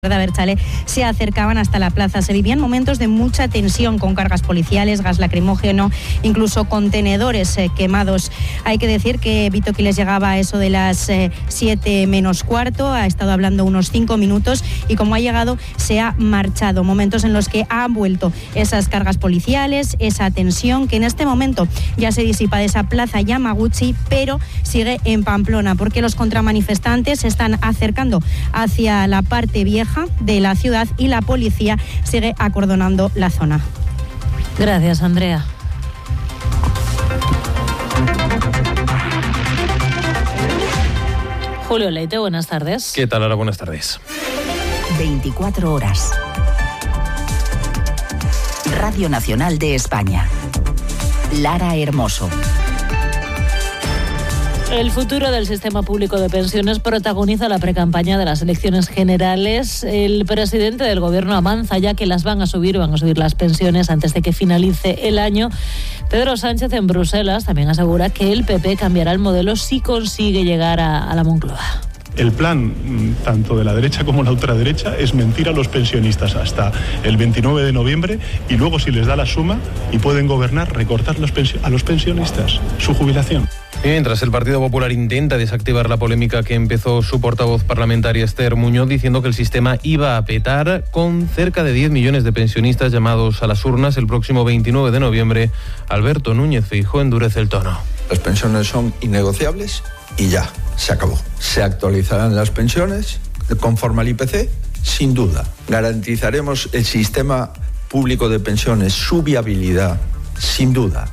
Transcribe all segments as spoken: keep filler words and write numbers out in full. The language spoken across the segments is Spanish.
de Abertzale se acercaban hasta la plaza. Se vivían momentos de mucha tensión con cargas policiales, gas lacrimógeno, incluso contenedores eh, quemados. Hay que decir que Vito Quiles llegaba a eso de las eh, siete menos cuarto, ha estado hablando unos cinco minutos y como ha llegado se ha marchado. Momentos en los que han vuelto esas cargas policiales, esa tensión que en este momento ya se disipa de esa plaza Yamaguchi, pero sigue en Pamplona porque los contramanifestantes se están acercando hacia la parte vieja de la ciudad y la policía sigue acordonando la zona. Gracias, Andrea. Julio Leite, buenas tardes. ¿Qué tal, Lara? Buenas tardes. veinticuatro horas. Radio Nacional de España. Lara Hermoso. El futuro del sistema público de pensiones protagoniza la precampaña de las elecciones generales. El presidente del gobierno avanza ya que las van a subir, van a subir las pensiones antes de que finalice el año. Pedro Sánchez en Bruselas también asegura que el P P cambiará el modelo si consigue llegar a, a la Moncloa. El plan, tanto de la derecha como la ultraderecha, es mentir a los pensionistas hasta el veintinueve de noviembre y luego, si les da la suma y pueden gobernar, recortar los pensio- a los pensionistas su jubilación. Mientras el Partido Popular intenta desactivar la polémica que empezó su portavoz parlamentaria Esther Muñoz diciendo que el sistema iba a petar, con cerca de diez millones de pensionistas llamados a las urnas el próximo veintinueve de noviembre, Alberto Núñez Feijóo endurece el tono. Las pensiones son innegociables y ya, se acabó. Se actualizarán las pensiones conforme al I P C, sin duda. Garantizaremos el sistema público de pensiones, su viabilidad, sin duda.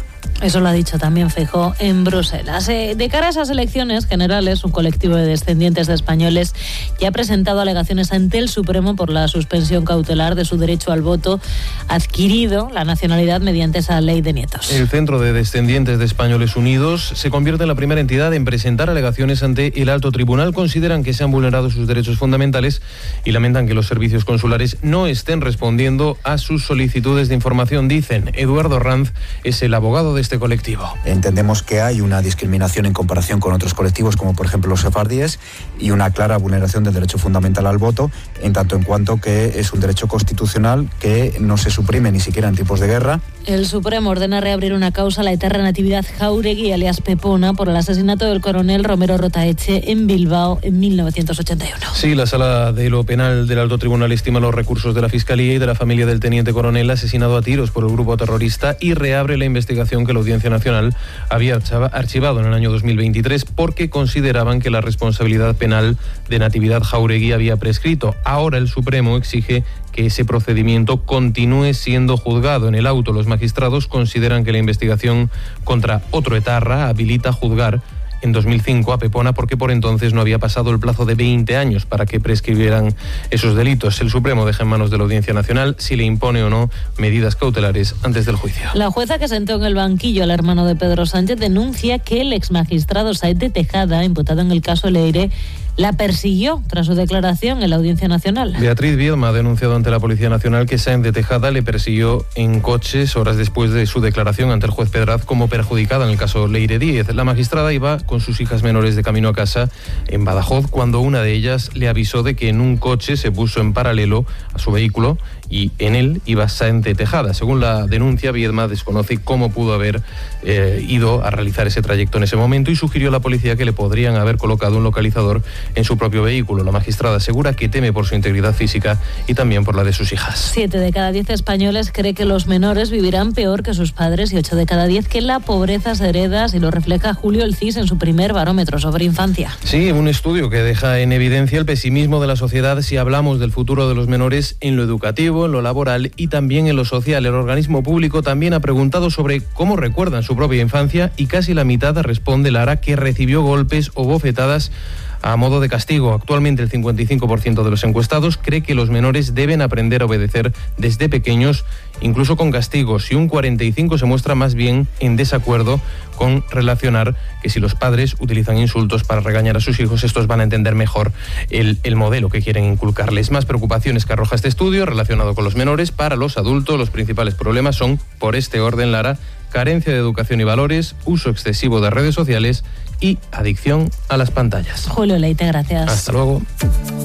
Eso lo ha dicho también Feijóo en Bruselas. Eh, de cara a esas elecciones generales, un colectivo de descendientes de españoles ya ha presentado alegaciones ante el Supremo por la suspensión cautelar de su derecho al voto adquirido la nacionalidad mediante esa ley de nietos. El Centro de Descendientes de Españoles Unidos se convierte en la primera entidad en presentar alegaciones ante el Alto Tribunal. Consideran que se han vulnerado sus derechos fundamentales y lamentan que los servicios consulares no estén respondiendo a sus solicitudes de información. Dicen, Eduardo Ranz es el abogado de este colectivo. Entendemos que hay una discriminación en comparación con otros colectivos, como por ejemplo los sefardíes, y una clara vulneración del derecho fundamental al voto, en tanto en cuanto que es un derecho constitucional que no se suprime ni siquiera en tiempos de guerra. El Supremo ordena reabrir una causa a la etarra Natividad Jáuregui, alias Pepona, por el asesinato del coronel Romero Rotaeche en Bilbao en mil novecientos ochenta y uno. Sí, la Sala de lo Penal del Alto Tribunal estima los recursos de la Fiscalía y de la familia del teniente coronel asesinado a tiros por el grupo terrorista y reabre la investigación que la Audiencia Nacional había archivado en el año dos mil veintitrés porque consideraban que la responsabilidad penal de Natividad Jáuregui había prescrito. Ahora el Supremo exige que ese procedimiento continúe siendo juzgado. En el auto, los magistrados consideran que la investigación contra otro etarra habilita juzgar en dos mil cinco a Pepona porque por entonces no había pasado el plazo de veinte años para que prescribieran esos delitos. El Supremo deja en manos de la Audiencia Nacional si le impone o no medidas cautelares antes del juicio. La jueza que sentó en el banquillo al hermano de Pedro Sánchez denuncia que el exmagistrado Said de Tejada, imputado en el caso Leire, la persiguió tras su declaración en la Audiencia Nacional. Beatriz Bielma ha denunciado ante la Policía Nacional que Sáenz de Tejada le persiguió en coches horas después de su declaración ante el juez Pedraz como perjudicada en el caso Leire Díez. La magistrada iba con sus hijas menores de camino a casa en Badajoz cuando una de ellas le avisó de que en un coche se puso en paralelo a su vehículo y en él iba Sáenz de Tejada. Según la denuncia, Bielma desconoce cómo pudo haber eh, ido a realizar ese trayecto en ese momento y sugirió a la policía que le podrían haber colocado un localizador en su propio vehículo. La magistrada asegura que teme por su integridad física y también por la de sus hijas. Siete de cada diez españoles cree que los menores vivirán peor que sus padres y ocho de cada diez que la pobreza se hereda, así lo refleja Julio El Cis en su primer barómetro sobre infancia. Sí, un estudio que deja en evidencia el pesimismo de la sociedad si hablamos del futuro de los menores en lo educativo, en lo laboral y también en lo social. El organismo público también ha preguntado sobre cómo recuerdan su propia infancia y casi la mitad responde, Lara, que recibió golpes o bofetadas a modo de castigo. Actualmente el cincuenta y cinco por ciento de los encuestados cree que los menores deben aprender a obedecer desde pequeños, incluso con castigos, y un cuarenta y cinco por ciento se muestra más bien en desacuerdo con relacionar que si los padres utilizan insultos para regañar a sus hijos, estos van a entender mejor el, el modelo que quieren inculcarles. Más preocupaciones que arroja este estudio relacionado con los menores. Para los adultos, los principales problemas son, por este orden, Lara, carencia de educación y valores, uso excesivo de redes sociales y adicción a las pantallas. Julio Leite, gracias. Hasta luego.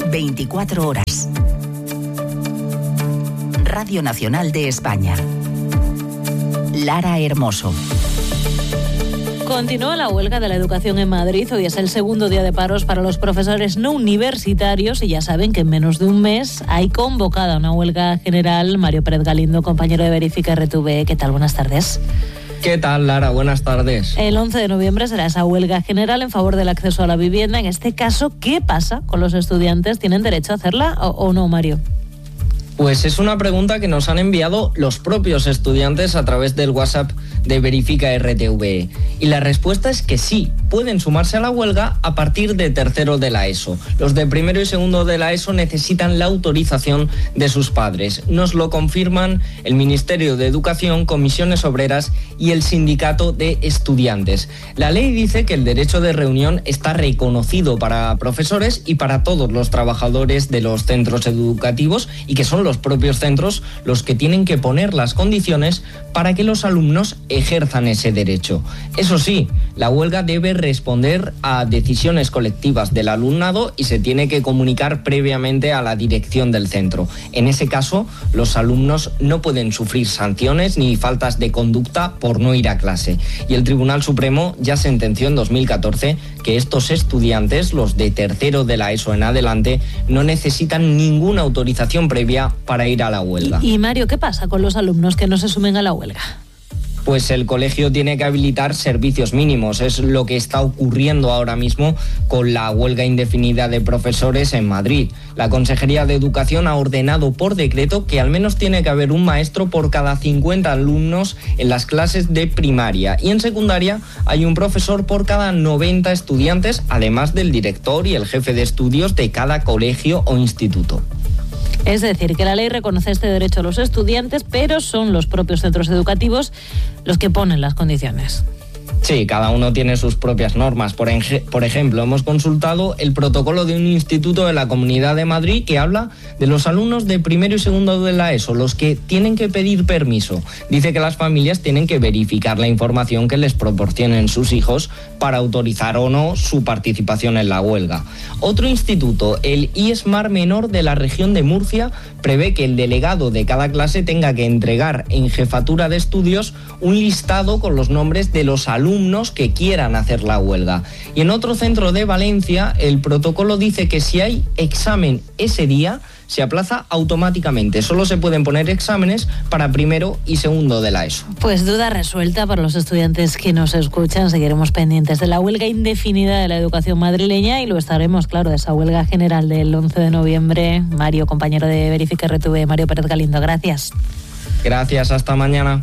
veinticuatro horas. Radio Nacional de España. Lara Hermoso. Continúa la huelga de la educación en Madrid. Hoy es el segundo día de paros para los profesores no universitarios y ya saben que en menos de un mes hay convocada una huelga general. Mario Pérez Galindo, compañero de Verifica R T V E. ¿Qué tal? Buenas tardes. ¿Qué tal, Lara? Buenas tardes. El once de noviembre será esa huelga general en favor del acceso a la vivienda. En este caso, ¿qué pasa con los estudiantes? ¿Tienen derecho a hacerla o, o no, Mario? Pues es una pregunta que nos han enviado los propios estudiantes a través del WhatsApp de Verifica R T V E. Y la respuesta es que sí, pueden sumarse a la huelga a partir de tercero de la ESO. Los de primero y segundo de la ESO necesitan la autorización de sus padres. Nos lo confirman el Ministerio de Educación, Comisiones Obreras y el Sindicato de Estudiantes. La ley dice que el derecho de reunión está reconocido para profesores y para todos los trabajadores de los centros educativos y que son los propios centros los que tienen que poner las condiciones para que los alumnos ejerzan ese derecho. Eso sí, la huelga debe responder a decisiones colectivas del alumnado y se tiene que comunicar previamente a la dirección del centro. En ese caso, los alumnos no pueden sufrir sanciones ni faltas de conducta por no ir a clase. Y el Tribunal Supremo ya sentenció en dos mil catorce que estos estudiantes, los de tercero de la ESO en adelante, no necesitan ninguna autorización previa para ir a la huelga. Y, y Mario, ¿qué pasa con los alumnos que no se sumen a la huelga? Pues el colegio tiene que habilitar servicios mínimos. Es lo que está ocurriendo ahora mismo con la huelga indefinida de profesores en Madrid. La Consejería de Educación ha ordenado por decreto que al menos tiene que haber un maestro por cada cincuenta alumnos en las clases de primaria. Y en secundaria hay un profesor por cada noventa estudiantes, además del director y el jefe de estudios de cada colegio o instituto. Es decir, que la ley reconoce este derecho a los estudiantes, pero son los propios centros educativos los que ponen las condiciones. Sí, cada uno tiene sus propias normas. Por, ej- por ejemplo, hemos consultado el protocolo de un instituto de la Comunidad de Madrid que habla de los alumnos de primero y segundo de la ESO, los que tienen que pedir permiso. Dice que las familias tienen que verificar la información que les proporcionen sus hijos para autorizar o no su participación en la huelga. Otro instituto, el IESMAR Menor de la región de Murcia, prevé que el delegado de cada clase tenga que entregar en jefatura de estudios un listado con los nombres de los alumnos que quieran hacer la huelga. Y en otro centro de Valencia, el protocolo dice que si hay examen ese día, se aplaza automáticamente. Solo se pueden poner exámenes para primero y segundo de la ESO. Pues duda resuelta para los estudiantes que nos escuchan. Seguiremos pendientes de la huelga indefinida de la educación madrileña y lo estaremos, claro, de esa huelga general del once de noviembre. Mario, compañero de Verifica R T V E, Mario Pérez Galindo, gracias. Gracias, hasta mañana.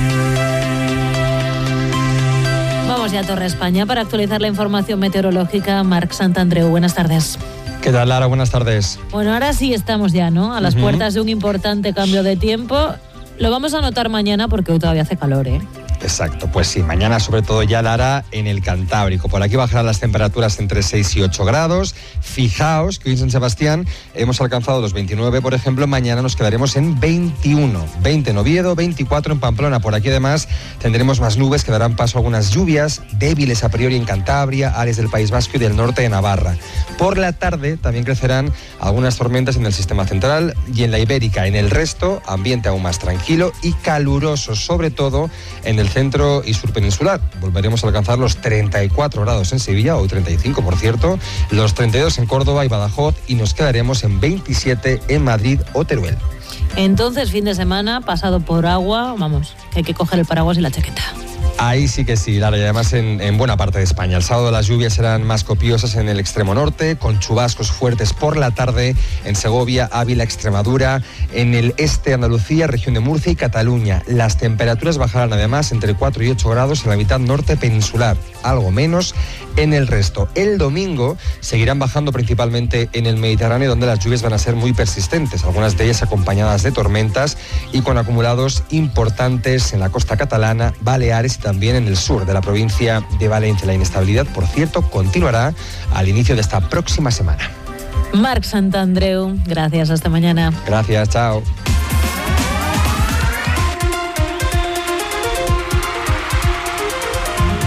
Vamos ya a Torre España para actualizar la información meteorológica. Marc Santandreu, buenas tardes. ¿Qué tal, Lara? Buenas tardes. Bueno, ahora sí estamos ya, ¿no? A las uh-huh. puertas de un importante cambio de tiempo. Lo vamos a notar mañana porque hoy todavía hace calor, ¿eh? Exacto, pues sí, mañana sobre todo ya, Lara, en el Cantábrico. Por aquí bajarán las temperaturas entre seis y ocho grados. Fijaos que hoy en San Sebastián hemos alcanzado los veintinueve, por ejemplo, mañana nos quedaremos en veintiuno. veinte en Oviedo, veinticuatro en Pamplona. Por aquí además tendremos más nubes que darán paso a algunas lluvias débiles a priori en Cantabria, áreas del País Vasco y del norte de Navarra. Por la tarde también crecerán algunas tormentas en el sistema central y en la Ibérica. En el resto, ambiente aún más tranquilo y caluroso, sobre todo en el centro y sur peninsular. Volveremos a alcanzar los treinta y cuatro grados en Sevilla, hoy treinta y cinco por cierto, los treinta y dos en Córdoba y Badajoz y nos quedaremos en veintisiete en Madrid o Teruel. Entonces, fin de semana pasado por agua, vamos, que hay que coger el paraguas y la chaqueta. Ahí sí que sí, Lara, y además en, en buena parte de España. El sábado las lluvias serán más copiosas en el extremo norte, con chubascos fuertes por la tarde en Segovia, Ávila, Extremadura, en el este Andalucía, región de Murcia y Cataluña. Las temperaturas bajarán además entre cuatro y ocho grados en la mitad norte peninsular, algo menos en el resto. El domingo seguirán bajando principalmente en el Mediterráneo, donde las lluvias van a ser muy persistentes, algunas de ellas acompañadas de tormentas y con acumulados importantes en la costa catalana, Baleares y también en el sur de la provincia de Valencia. La inestabilidad, por cierto, continuará al inicio de esta próxima semana. Marc Santandreu, gracias, hasta mañana. Gracias, chao.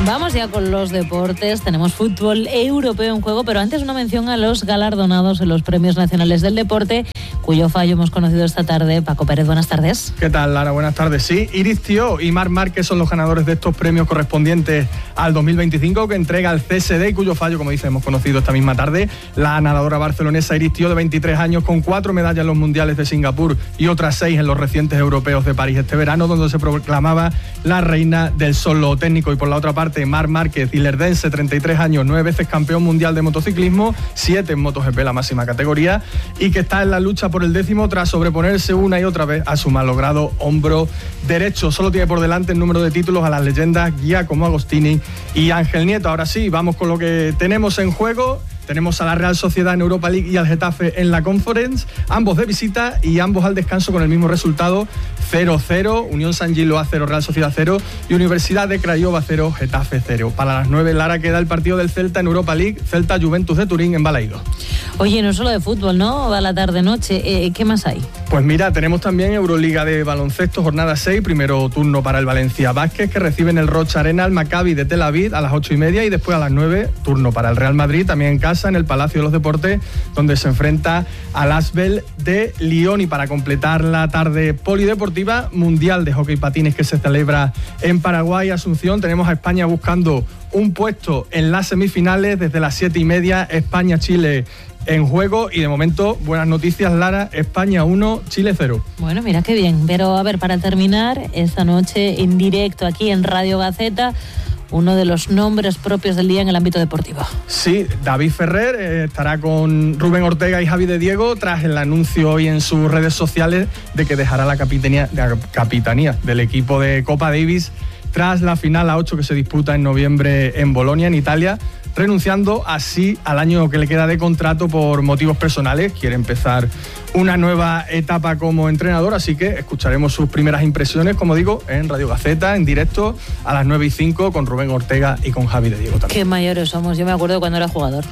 Vamos ya con los deportes. Tenemos fútbol europeo en juego, pero antes una mención a los galardonados en los Premios Nacionales del Deporte, cuyo fallo hemos conocido esta tarde. Paco Pérez, buenas tardes. ¿Qué tal, Lara? Buenas tardes. Sí, Iris Thió y Marc Márquez son los ganadores de estos premios correspondientes al dos mil veinticinco, que entrega el C S D y cuyo fallo, como dice, hemos conocido esta misma tarde. La nadadora barcelonesa Iris Thió, de veintitrés años, con cuatro medallas en los mundiales de Singapur y otras seis en los recientes europeos de París este verano, donde se proclamaba la reina del solo técnico. Y por la otra parte, Marc Márquez, ilerdense, treinta y tres años, nueve veces campeón mundial de motociclismo, siete en MotoGP, la máxima categoría, y que está en la lucha por el décimo tras sobreponerse una y otra vez a su malogrado hombro derecho. Solo tiene por delante el número de títulos a las leyendas Giacomo Agostini y Ángel Nieto. Ahora sí, vamos con lo que tenemos en juego. Tenemos a la Real Sociedad en Europa League y al Getafe en la Conference, ambos de visita y ambos al descanso con el mismo resultado, cero cero, Unión San Gilo A cero, Real Sociedad cero y Universidad de Craiova cero, Getafe cero. Para las nueve, Lara, queda el partido del Celta en Europa League, Celta Juventus de Turín en Balaídos. Oye, no solo de fútbol, ¿no? Va la tarde-noche. Eh, ¿Qué más hay? Pues mira, tenemos también Euroliga de baloncesto, jornada seis, primero turno para el Valencia Vázquez, que recibe en el Rocha Arena al Maccabi de Tel Aviv a las ocho y media, y después a las nueve, turno para el Real Madrid, también en casa, en el Palacio de los Deportes, donde se enfrenta al Asbel de Lyon. Y para completar la tarde polideportiva, Mundial de Hockey Patines que se celebra en Paraguay, Asunción, tenemos a España buscando un puesto en las semifinales desde las siete y media, España-Chile en juego, y de momento, buenas noticias, Lara, España uno, Chile cero. Bueno, mira qué bien, pero a ver, para terminar, esta noche en directo aquí en Radio Gaceta, uno de los nombres propios del día en el ámbito deportivo. Sí, David Ferrer eh, estará con Rubén Ortega y Javi de Diego tras el anuncio hoy en sus redes sociales de que dejará la capitanía, la capitanía del equipo de Copa Davis tras la final a ocho que se disputa en noviembre en Bolonia, en Italia, renunciando así al año que le queda de contrato por motivos personales. Quiere empezar una nueva etapa como entrenador, así que escucharemos sus primeras impresiones, como digo, en Radio Gaceta, en directo, a las nueve y cinco, con Rubén Ortega y con Javi de Diego también. Qué mayores somos, yo me acuerdo cuando era jugador.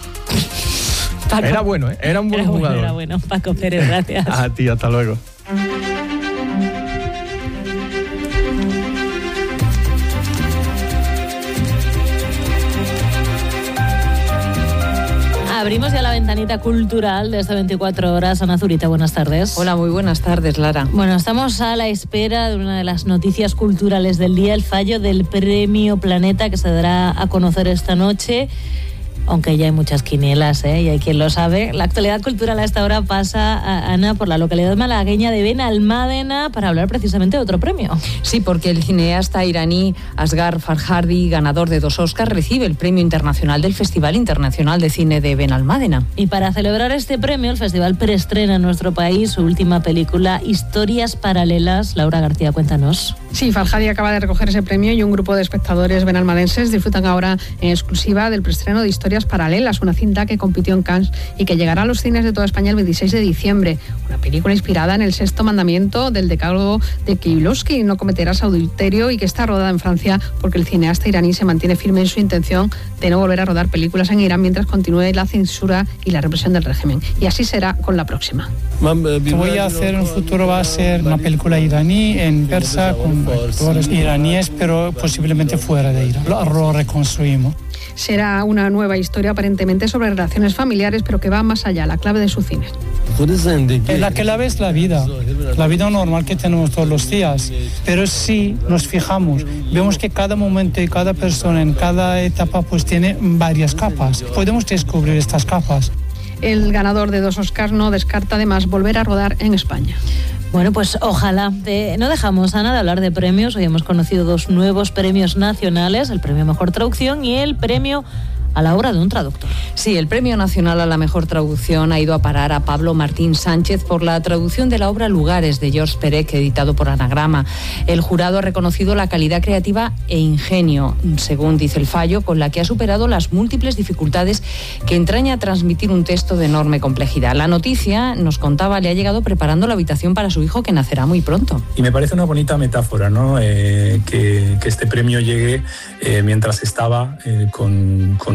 Paco. Era bueno, ¿eh? Era un buen era jugador. Bueno, era bueno, Paco Pérez, gracias. A ti, hasta luego. Abrimos ya la ventanita cultural de estas veinticuatro horas. Ana Zurita, buenas tardes. Hola, muy buenas tardes, Lara. Bueno, estamos a la espera de una de las noticias culturales del día, el fallo del Premio Planeta, que se dará a conocer esta noche. Aunque ya hay muchas quinielas, ¿eh? Y hay quien lo sabe. La actualidad cultural a esta hora pasa, a Ana, por la localidad malagueña de Benalmádena para hablar precisamente de otro premio. Sí, porque el cineasta iraní Asghar Farhadi, ganador de dos Oscars, recibe el premio internacional del Festival Internacional de Cine de Benalmádena. Y para celebrar este premio, el festival preestrena en nuestro país su última película, Historias Paralelas. Laura García, cuéntanos. Sí, Farhadi acaba de recoger ese premio y un grupo de espectadores benalmadenses disfrutan ahora en exclusiva del preestreno de Historias Paralelas, una cinta que compitió en Cannes y que llegará a los cines de toda España el veintiséis de diciembre. Una película inspirada en el sexto mandamiento del decálogo de Kieslowski, no cometerás adulterio, y que está rodada en Francia porque el cineasta iraní se mantiene firme en su intención de no volver a rodar películas en Irán mientras continúe la censura y la represión del régimen. Y así será con la próxima. Lo que voy a hacer en un futuro va a ser una película iraní en persa con actores iraníes, pero posiblemente fuera de Irán. Lo, lo reconstruimos. Será una nueva historia aparentemente sobre relaciones familiares, pero que va más allá, la clave de su cine. La clave es la vida, la vida normal que tenemos todos los días. Pero si nos fijamos, vemos que cada momento y cada persona en cada etapa pues tiene varias capas. Podemos descubrir estas capas. El ganador de dos Oscars no descarta además volver a rodar en España. Bueno, pues ojalá. Eh, no dejamos, Ana, de hablar de premios. Hoy hemos conocido dos nuevos premios nacionales, el premio Mejor Traducción y el premio a la obra de un traductor. Sí, el Premio Nacional a la Mejor Traducción ha ido a parar a Pablo Martín Sánchez por la traducción de la obra Lugares de George Perec, editado por Anagrama. El jurado ha reconocido la calidad creativa e ingenio, según dice el fallo, con la que ha superado las múltiples dificultades que entraña transmitir un texto de enorme complejidad. La noticia, nos contaba, le ha llegado preparando la habitación para su hijo, que nacerá muy pronto. Y me parece una bonita metáfora, ¿no? Eh, que, que este premio llegue eh, mientras estaba eh, con, con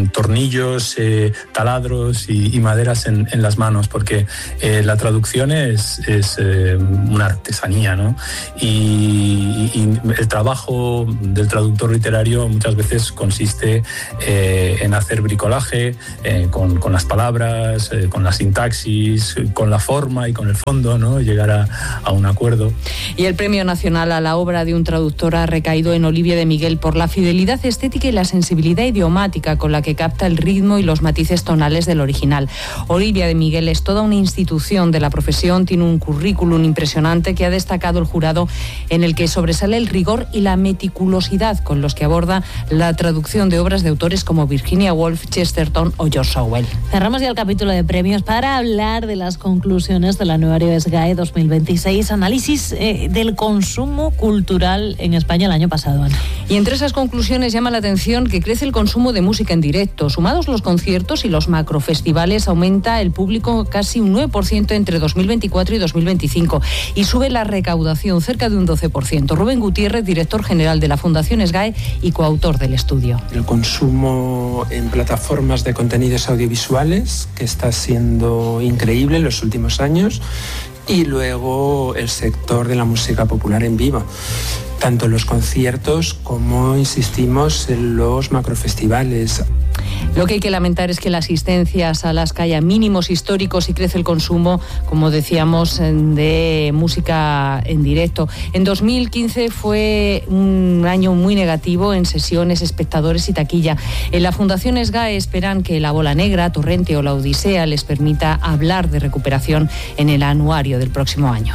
con tornillos, eh, taladros y, y maderas en, en las manos, porque eh, la traducción es, es eh, una artesanía, ¿no? Y, y el trabajo del traductor literario muchas veces consiste eh, en hacer bricolaje eh, con, con las palabras, eh, con la sintaxis, con la forma y con el fondo, ¿no? Llegar a, a un acuerdo. Y el Premio Nacional a la obra de un traductor ha recaído en Olivia de Miguel por la fidelidad estética y la sensibilidad idiomática con la que capta el ritmo y los matices tonales del original. Olivia de Miguel es toda una institución de la profesión, tiene un currículum impresionante que ha destacado el jurado, en el que sobresale el rigor y la meticulosidad con los que aborda la traducción de obras de autores como Virginia Woolf, Chesterton o George Orwell. Cerramos ya el capítulo de premios para hablar de las conclusiones del anuario S G A E dos mil veintiséis, análisis eh, del consumo cultural en España el año pasado, Ana. Y entre esas conclusiones llama la atención que crece el consumo de música en directo. Sumados los conciertos y los macrofestivales, aumenta el público casi un nueve por ciento entre dos mil veinticuatro y dos mil veinticinco y sube la recaudación cerca de un doce por ciento. Rubén Gutiérrez, director general de la Fundación S G A E y coautor del estudio. El consumo en plataformas de contenidos audiovisuales, que está siendo increíble en los últimos años, y luego el sector de la música popular en vivo, tanto en los conciertos como, insistimos, en los macrofestivales. Lo que hay que lamentar es que la asistencia a salas cae a mínimos históricos y crece el consumo, como decíamos, de música en directo. En dos mil quince fue un año muy negativo en sesiones, espectadores y taquilla. En la Fundación S G A E esperan que La Bola Negra, Torrente o La Odisea les permita hablar de recuperación en el anuario del próximo año.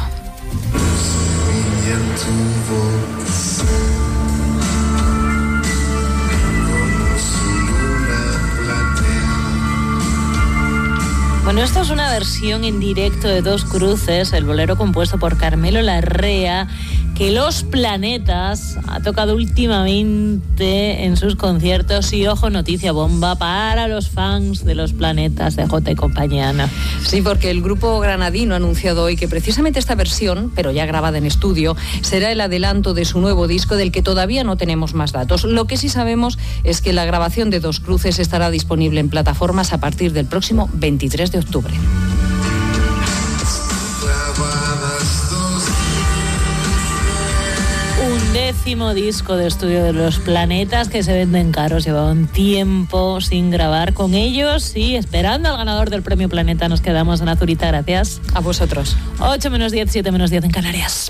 Bueno, esto es una versión en directo de Dos Cruces, el bolero compuesto por Carmelo Larrea, que Los Planetas ha tocado últimamente en sus conciertos. Y ojo, noticia bomba para los fans de Los Planetas de Jota y compañía, Ana. Sí, porque el grupo granadino ha anunciado hoy que precisamente esta versión, pero ya grabada en estudio, será el adelanto de su nuevo disco, del que todavía no tenemos más datos. Lo que sí sabemos es que la grabación de Dos Cruces estará disponible en plataformas a partir del próximo veintitrés de octubre. Décimo disco de estudio de Los Planetas, que se venden caros. Lleva un tiempo sin grabar con ellos y esperando al ganador del Premio Planeta. Nos quedamos en Azurita, gracias. A vosotros. ocho menos diez, siete menos diez en Canarias.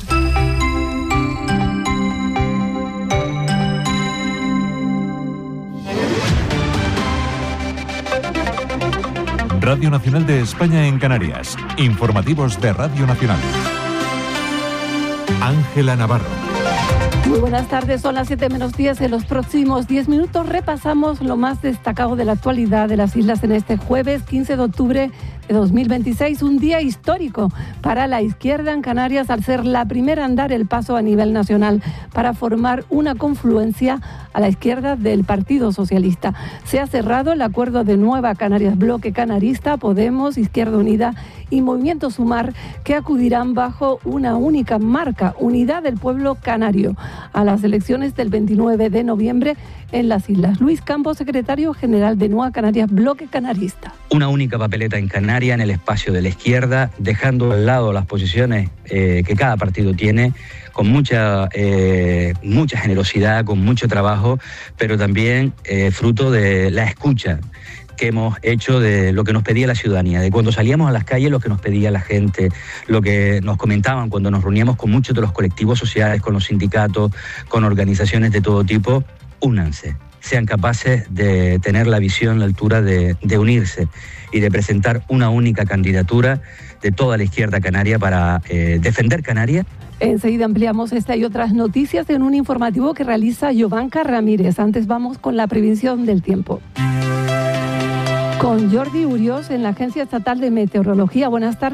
Radio Nacional de España en Canarias. Informativos de Radio Nacional. Ángela Navarro. Muy buenas tardes, son las siete menos diez. En los próximos diez minutos repasamos lo más destacado de la actualidad de las islas en este jueves quince de octubre de dos mil veintiséis, un día histórico para la izquierda en Canarias al ser la primera en dar el paso a nivel nacional para formar una confluencia a la izquierda del Partido Socialista. Se ha cerrado el acuerdo de Nueva Canarias, Bloque Canarista, Podemos, Izquierda Unida y Movimiento Sumar, que acudirán bajo una única marca, Unidad del Pueblo Canario, a las elecciones del veintinueve de noviembre en las islas. Luis Campos, secretario general de Nueva Canarias, Bloque Canarista. Una única papeleta en Canarias, en el espacio de la izquierda, dejando al lado las posiciones eh, que cada partido tiene, con mucha, eh, mucha generosidad, con mucho trabajo, pero también eh, fruto de la escucha que hemos hecho de lo que nos pedía la ciudadanía, de cuando salíamos a las calles, lo que nos pedía la gente, lo que nos comentaban cuando nos reuníamos con muchos de los colectivos sociales, con los sindicatos, con organizaciones de todo tipo. Únanse, sean capaces de tener la visión, la altura de, de unirse y de presentar una única candidatura de toda la izquierda canaria para eh, defender Canarias. Enseguida ampliamos esta y otras noticias en un informativo que realiza Yovanka Ramírez. Antes vamos con la previsión del tiempo. Con Jordi Urios en la Agencia Estatal de Meteorología. Buenas tardes.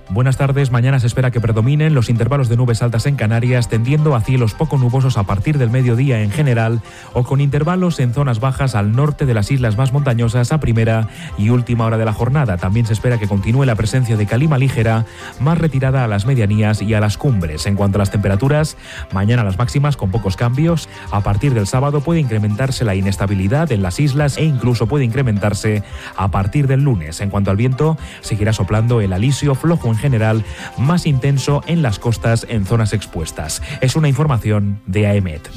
Buenas tardes. Mañana se espera que predominen los intervalos de nubes altas en Canarias, tendiendo a cielos poco nubosos a partir del mediodía en general, o con intervalos en zonas bajas al norte de las islas más montañosas a primera y última hora de la jornada. También se espera que continúe la presencia de calima ligera, más retirada a las medianías y a las cumbres. En cuanto a las temperaturas, mañana las máximas con pocos cambios. A partir del sábado puede incrementarse la inestabilidad en las islas e incluso puede incrementarse a partir del lunes. En cuanto al viento, seguirá soplando el alisio flojo en general, más intenso en las costas en zonas expuestas. Es una información de AEMET.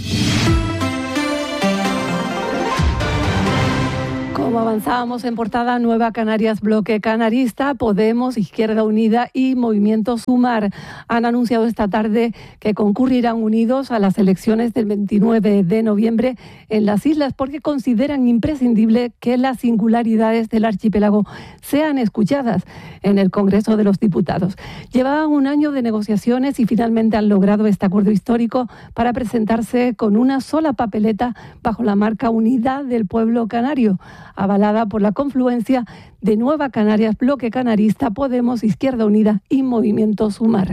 Como avanzábamos en portada, Nueva Canarias, bloque canarista, Podemos, Izquierda Unida y Movimiento Sumar han anunciado esta tarde que concurrirán unidos a las elecciones del veintinueve de noviembre en las islas porque consideran imprescindible que las singularidades del archipiélago sean escuchadas en el Congreso de los Diputados. Llevaban un año de negociaciones y finalmente han logrado este acuerdo histórico para presentarse con una sola papeleta bajo la marca Unidad del Pueblo Canario, avalada por la confluencia de Nueva Canarias, Bloque Canarista, Podemos, Izquierda Unida y Movimiento Sumar.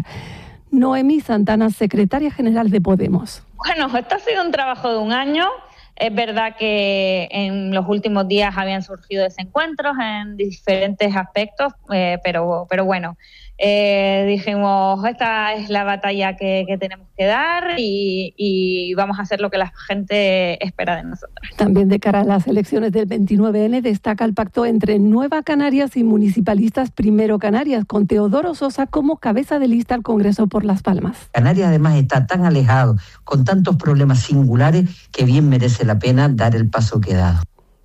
Noemí Santana, secretaria general de Podemos. Bueno, esto ha sido un trabajo de un año. Es verdad que en los últimos días habían surgido desencuentros en diferentes aspectos, eh, pero, pero bueno, eh, dijimos, esta es la batalla que, que tenemos que dar y, y vamos a hacer lo que la gente espera de nosotros. También de cara a las elecciones del veintinueve ene destaca el pacto entre Nueva Canarias y Municipalistas Primero Canarias, con Teodoro Sosa como cabeza de lista al Congreso por Las Palmas. Canarias además está tan alejado, con tantos problemas singulares, que bien merece la pena dar el paso que dado.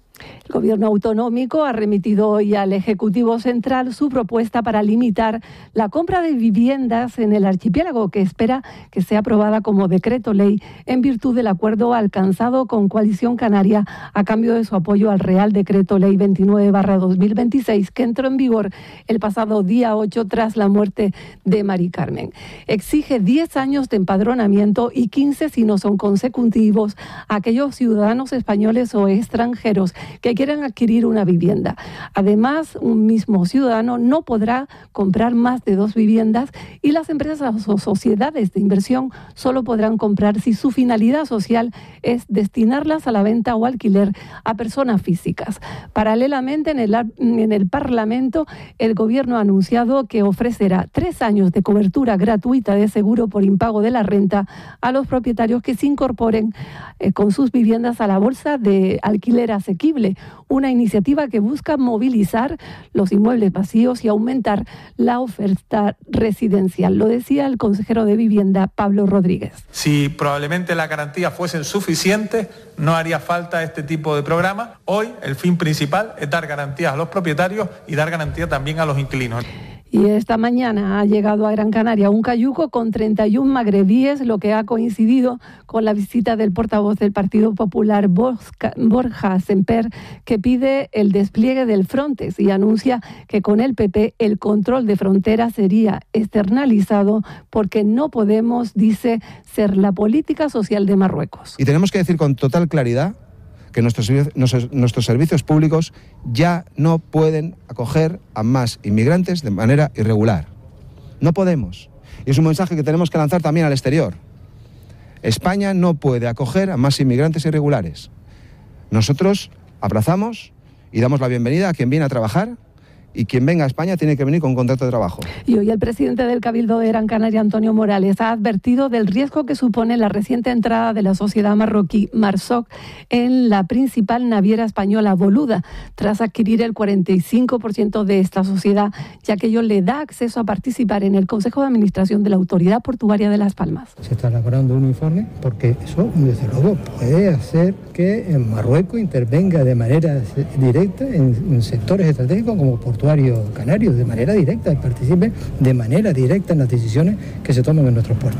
El Gobierno autonómico ha remitido hoy al Ejecutivo Central su propuesta para limitar la compra de viviendas en el archipiélago, que espera que sea aprobada como decreto ley en virtud del acuerdo alcanzado con Coalición Canaria a cambio de su apoyo al Real Decreto Ley veintinueve barra dos mil veintiséis, que entró en vigor el pasado día ocho tras la muerte de Mari Carmen. Exige diez años de empadronamiento y quince si no son consecutivos a aquellos ciudadanos españoles o extranjeros que quieran adquirir una vivienda. Además, un mismo ciudadano no podrá comprar más de dos viviendas y las empresas o sociedades de inversión solo podrán comprar si su finalidad social es destinarlas a la venta o alquiler a personas físicas. Paralelamente, en el, en el Parlamento, el Gobierno ha anunciado que ofrecerá tres años de cobertura gratuita de seguro por impago de la renta a los propietarios que se incorporen eh, con sus viviendas a la bolsa de alquiler asequible, una iniciativa que busca movilizar los inmuebles vacíos y aumentar la oferta residencial. Lo decía el consejero de Vivienda, Pablo Rodríguez. Si probablemente las garantías fuesen suficientes, no haría falta este tipo de programa. Hoy el fin principal es dar garantías a los propietarios y dar garantía también a los inquilinos. Y esta mañana ha llegado a Gran Canaria un cayuco con treinta y uno magrebíes, lo que ha coincidido con la visita del portavoz del Partido Popular, Borja Semper, que pide el despliegue del Frontex y anuncia que con el P P el control de fronteras sería externalizado porque no podemos, dice, ser la política social de Marruecos. Y tenemos que decir con total claridad que nuestros, nuestros, nuestros servicios públicos ya no pueden acoger a más inmigrantes de manera irregular. No podemos. Y es un mensaje que tenemos que lanzar también al exterior. España no puede acoger a más inmigrantes irregulares. Nosotros abrazamos y damos la bienvenida a quien viene a trabajar, y quien venga a España tiene que venir con un contrato de trabajo. Y hoy el presidente del Cabildo de Gran Canaria, Antonio Morales, ha advertido del riesgo que supone la reciente entrada de la sociedad marroquí Marsoc en la principal naviera española Boluda, tras adquirir el cuarenta y cinco por ciento de esta sociedad, ya que ello le da acceso a participar en el Consejo de Administración de la Autoridad Portuaria de Las Palmas. Se está elaborando un informe porque eso, desde luego, puede hacer que Marruecos intervenga de manera directa en, en sectores estratégicos como Portugal canarios de manera directa y participen de manera directa en las decisiones que se toman en nuestros puertos.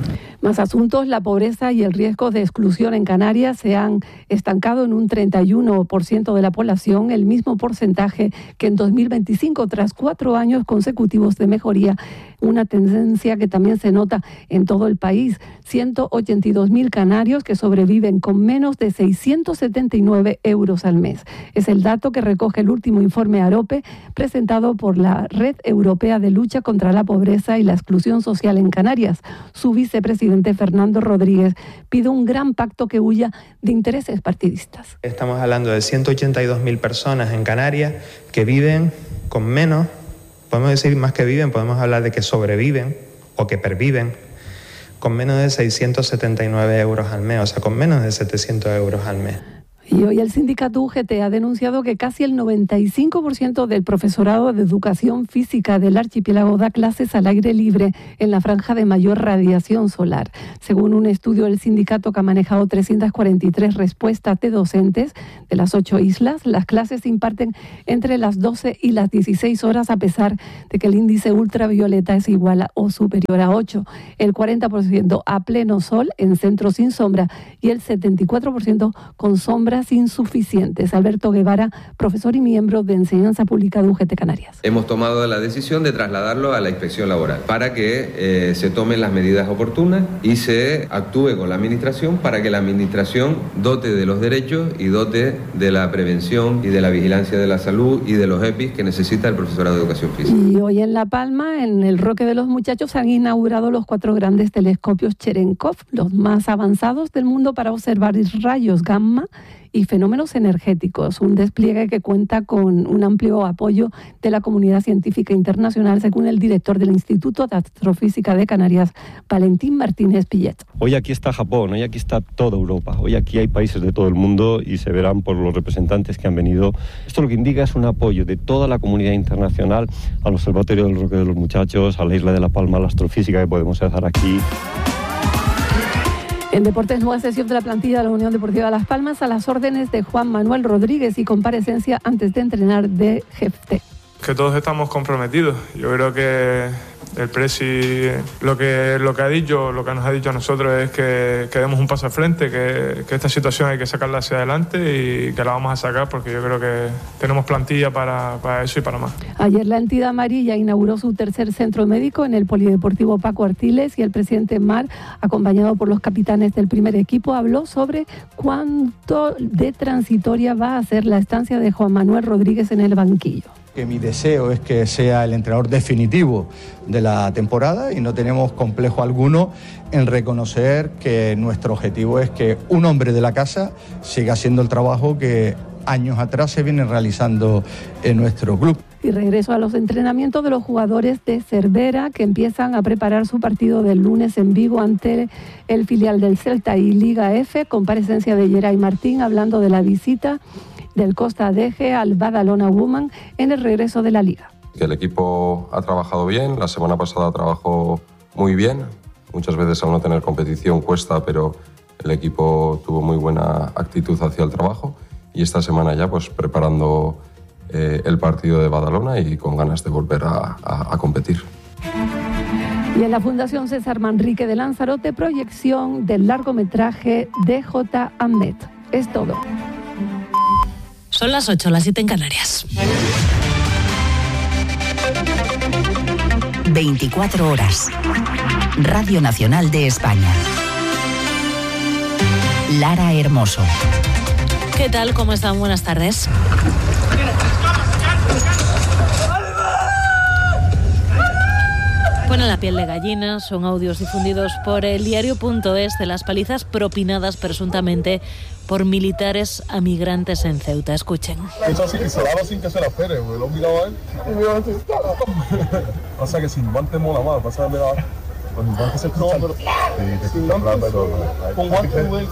Más asuntos, la pobreza y el riesgo de exclusión en Canarias se han estancado en un treinta y uno por ciento de la población, el mismo porcentaje que en dos mil veinticinco, tras cuatro años consecutivos de mejoría, una tendencia que también se nota en todo el país. ciento ochenta y dos mil canarios que sobreviven con menos de seiscientos setenta y nueve euros al mes. Es el dato que recoge el último informe AROPE presentado por la Red Europea de Lucha contra la Pobreza y la Exclusión Social en Canarias. Su vicepresidente Fernando Rodríguez pide un gran pacto que huya de intereses partidistas. Estamos hablando de ciento ochenta y dos mil personas en Canarias que viven con menos, podemos decir más que viven, podemos hablar de que sobreviven o que perviven con menos de seiscientos setenta y nueve euros al mes, o sea, con menos de setecientos euros al mes. Y hoy el sindicato U G T ha denunciado que casi el noventa y cinco por ciento del profesorado de educación física del archipiélago da clases al aire libre en la franja de mayor radiación solar. Según un estudio del sindicato que ha manejado trescientas cuarenta y tres respuestas de docentes de las ocho islas, las clases se imparten entre las doce y las dieciséis horas a pesar de que el índice ultravioleta es igual a, o superior a ocho. El cuarenta por ciento a pleno sol en centros sin sombra y el setenta y cuatro por ciento con sombras insuficientes. Alberto Guevara, profesor y miembro de Enseñanza Pública de U G T Canarias. Hemos tomado la decisión de trasladarlo a la inspección laboral para que eh, se tomen las medidas oportunas y se actúe con la administración para que la administración dote de los derechos y dote de la prevención y de la vigilancia de la salud y de los E P I s que necesita el profesorado de educación física. Y hoy en La Palma, en el Roque de los Muchachos, han inaugurado los cuatro grandes telescopios Cherenkov, los más avanzados del mundo para observar rayos gamma y fenómenos energéticos, un despliegue que cuenta con un amplio apoyo de la comunidad científica internacional, según el director del Instituto de Astrofísica de Canarias, Valentín Martínez Pillet. Hoy aquí está Japón, hoy aquí está toda Europa, hoy aquí hay países de todo el mundo y se verán por los representantes que han venido. Esto lo que indica es un apoyo de toda la comunidad internacional al Observatorio del Roque de los Muchachos, a la isla de La Palma, a la astrofísica que podemos hacer aquí. En deportes, nueva sesión de la plantilla de la Unión Deportiva Las Palmas a las órdenes de Juan Manuel Rodríguez y comparecencia antes de entrenar de Jefte. Que todos estamos comprometidos. Yo creo que el presi lo que, lo que ha dicho, lo que nos ha dicho a nosotros es que, que demos un paso al frente, que, que esta situación hay que sacarla hacia adelante y que la vamos a sacar porque yo creo que tenemos plantilla para, para eso y para más. Ayer la entidad amarilla inauguró su tercer centro médico en el Polideportivo Paco Artiles y el presidente Mar, acompañado por los capitanes del primer equipo, habló sobre cuánto de transitoria va a ser la estancia de Juan Manuel Rodríguez en el banquillo. Que mi deseo es que sea el entrenador definitivo de la temporada y no tenemos complejo alguno en reconocer que nuestro objetivo es que un hombre de la casa siga haciendo el trabajo que años atrás se viene realizando en nuestro club. Y regreso a los entrenamientos de los jugadores de Cervera que empiezan a preparar su partido del lunes en Vigo ante el filial del Celta y Liga F, comparecencia de Geray Martín hablando de la visita del Costa Deje al Badalona Woman en el regreso de la Liga. Que el equipo ha trabajado bien, la semana pasada trabajó muy bien, muchas veces al no tener competición cuesta, pero el equipo tuvo muy buena actitud hacia el trabajo y esta semana ya pues preparando eh, el partido de Badalona y con ganas de volver a, a, a competir. Y en la Fundación César Manrique de Lanzarote, proyección del largometraje D J Ahmed. Es todo. Son las ocho, las siete en Canarias. veinticuatro horas. Radio Nacional de España. Lara Hermoso. ¿Qué tal? ¿Cómo están? Buenas tardes. Pone la piel de gallina, son audios difundidos por el diario punto es de las palizas propinadas presuntamente por militares a migrantes en Ceuta. Escuchen. Eso sí que se daba sin que se la espere, güey. Lo he mirado a él y me va a pasa que sin guantes mola más, pasa que me da... Con guantes se escucha... No, pero... Sin guantes... Con guantes, güey...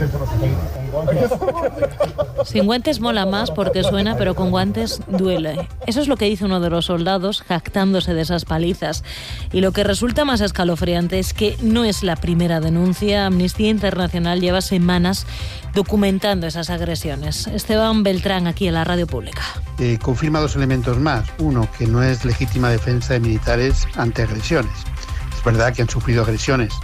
Sin guantes mola más porque suena, pero con guantes duele. Eso es lo que dice uno de los soldados, jactándose de esas palizas. Y lo que resulta más escalofriante es que no es la primera denuncia. Amnistía Internacional lleva semanas documentando esas agresiones. Esteban Beltrán, aquí en la radio pública. Eh, confirma dos elementos más. Uno, que no es legítima defensa de militares ante agresiones. Es verdad que han sufrido agresiones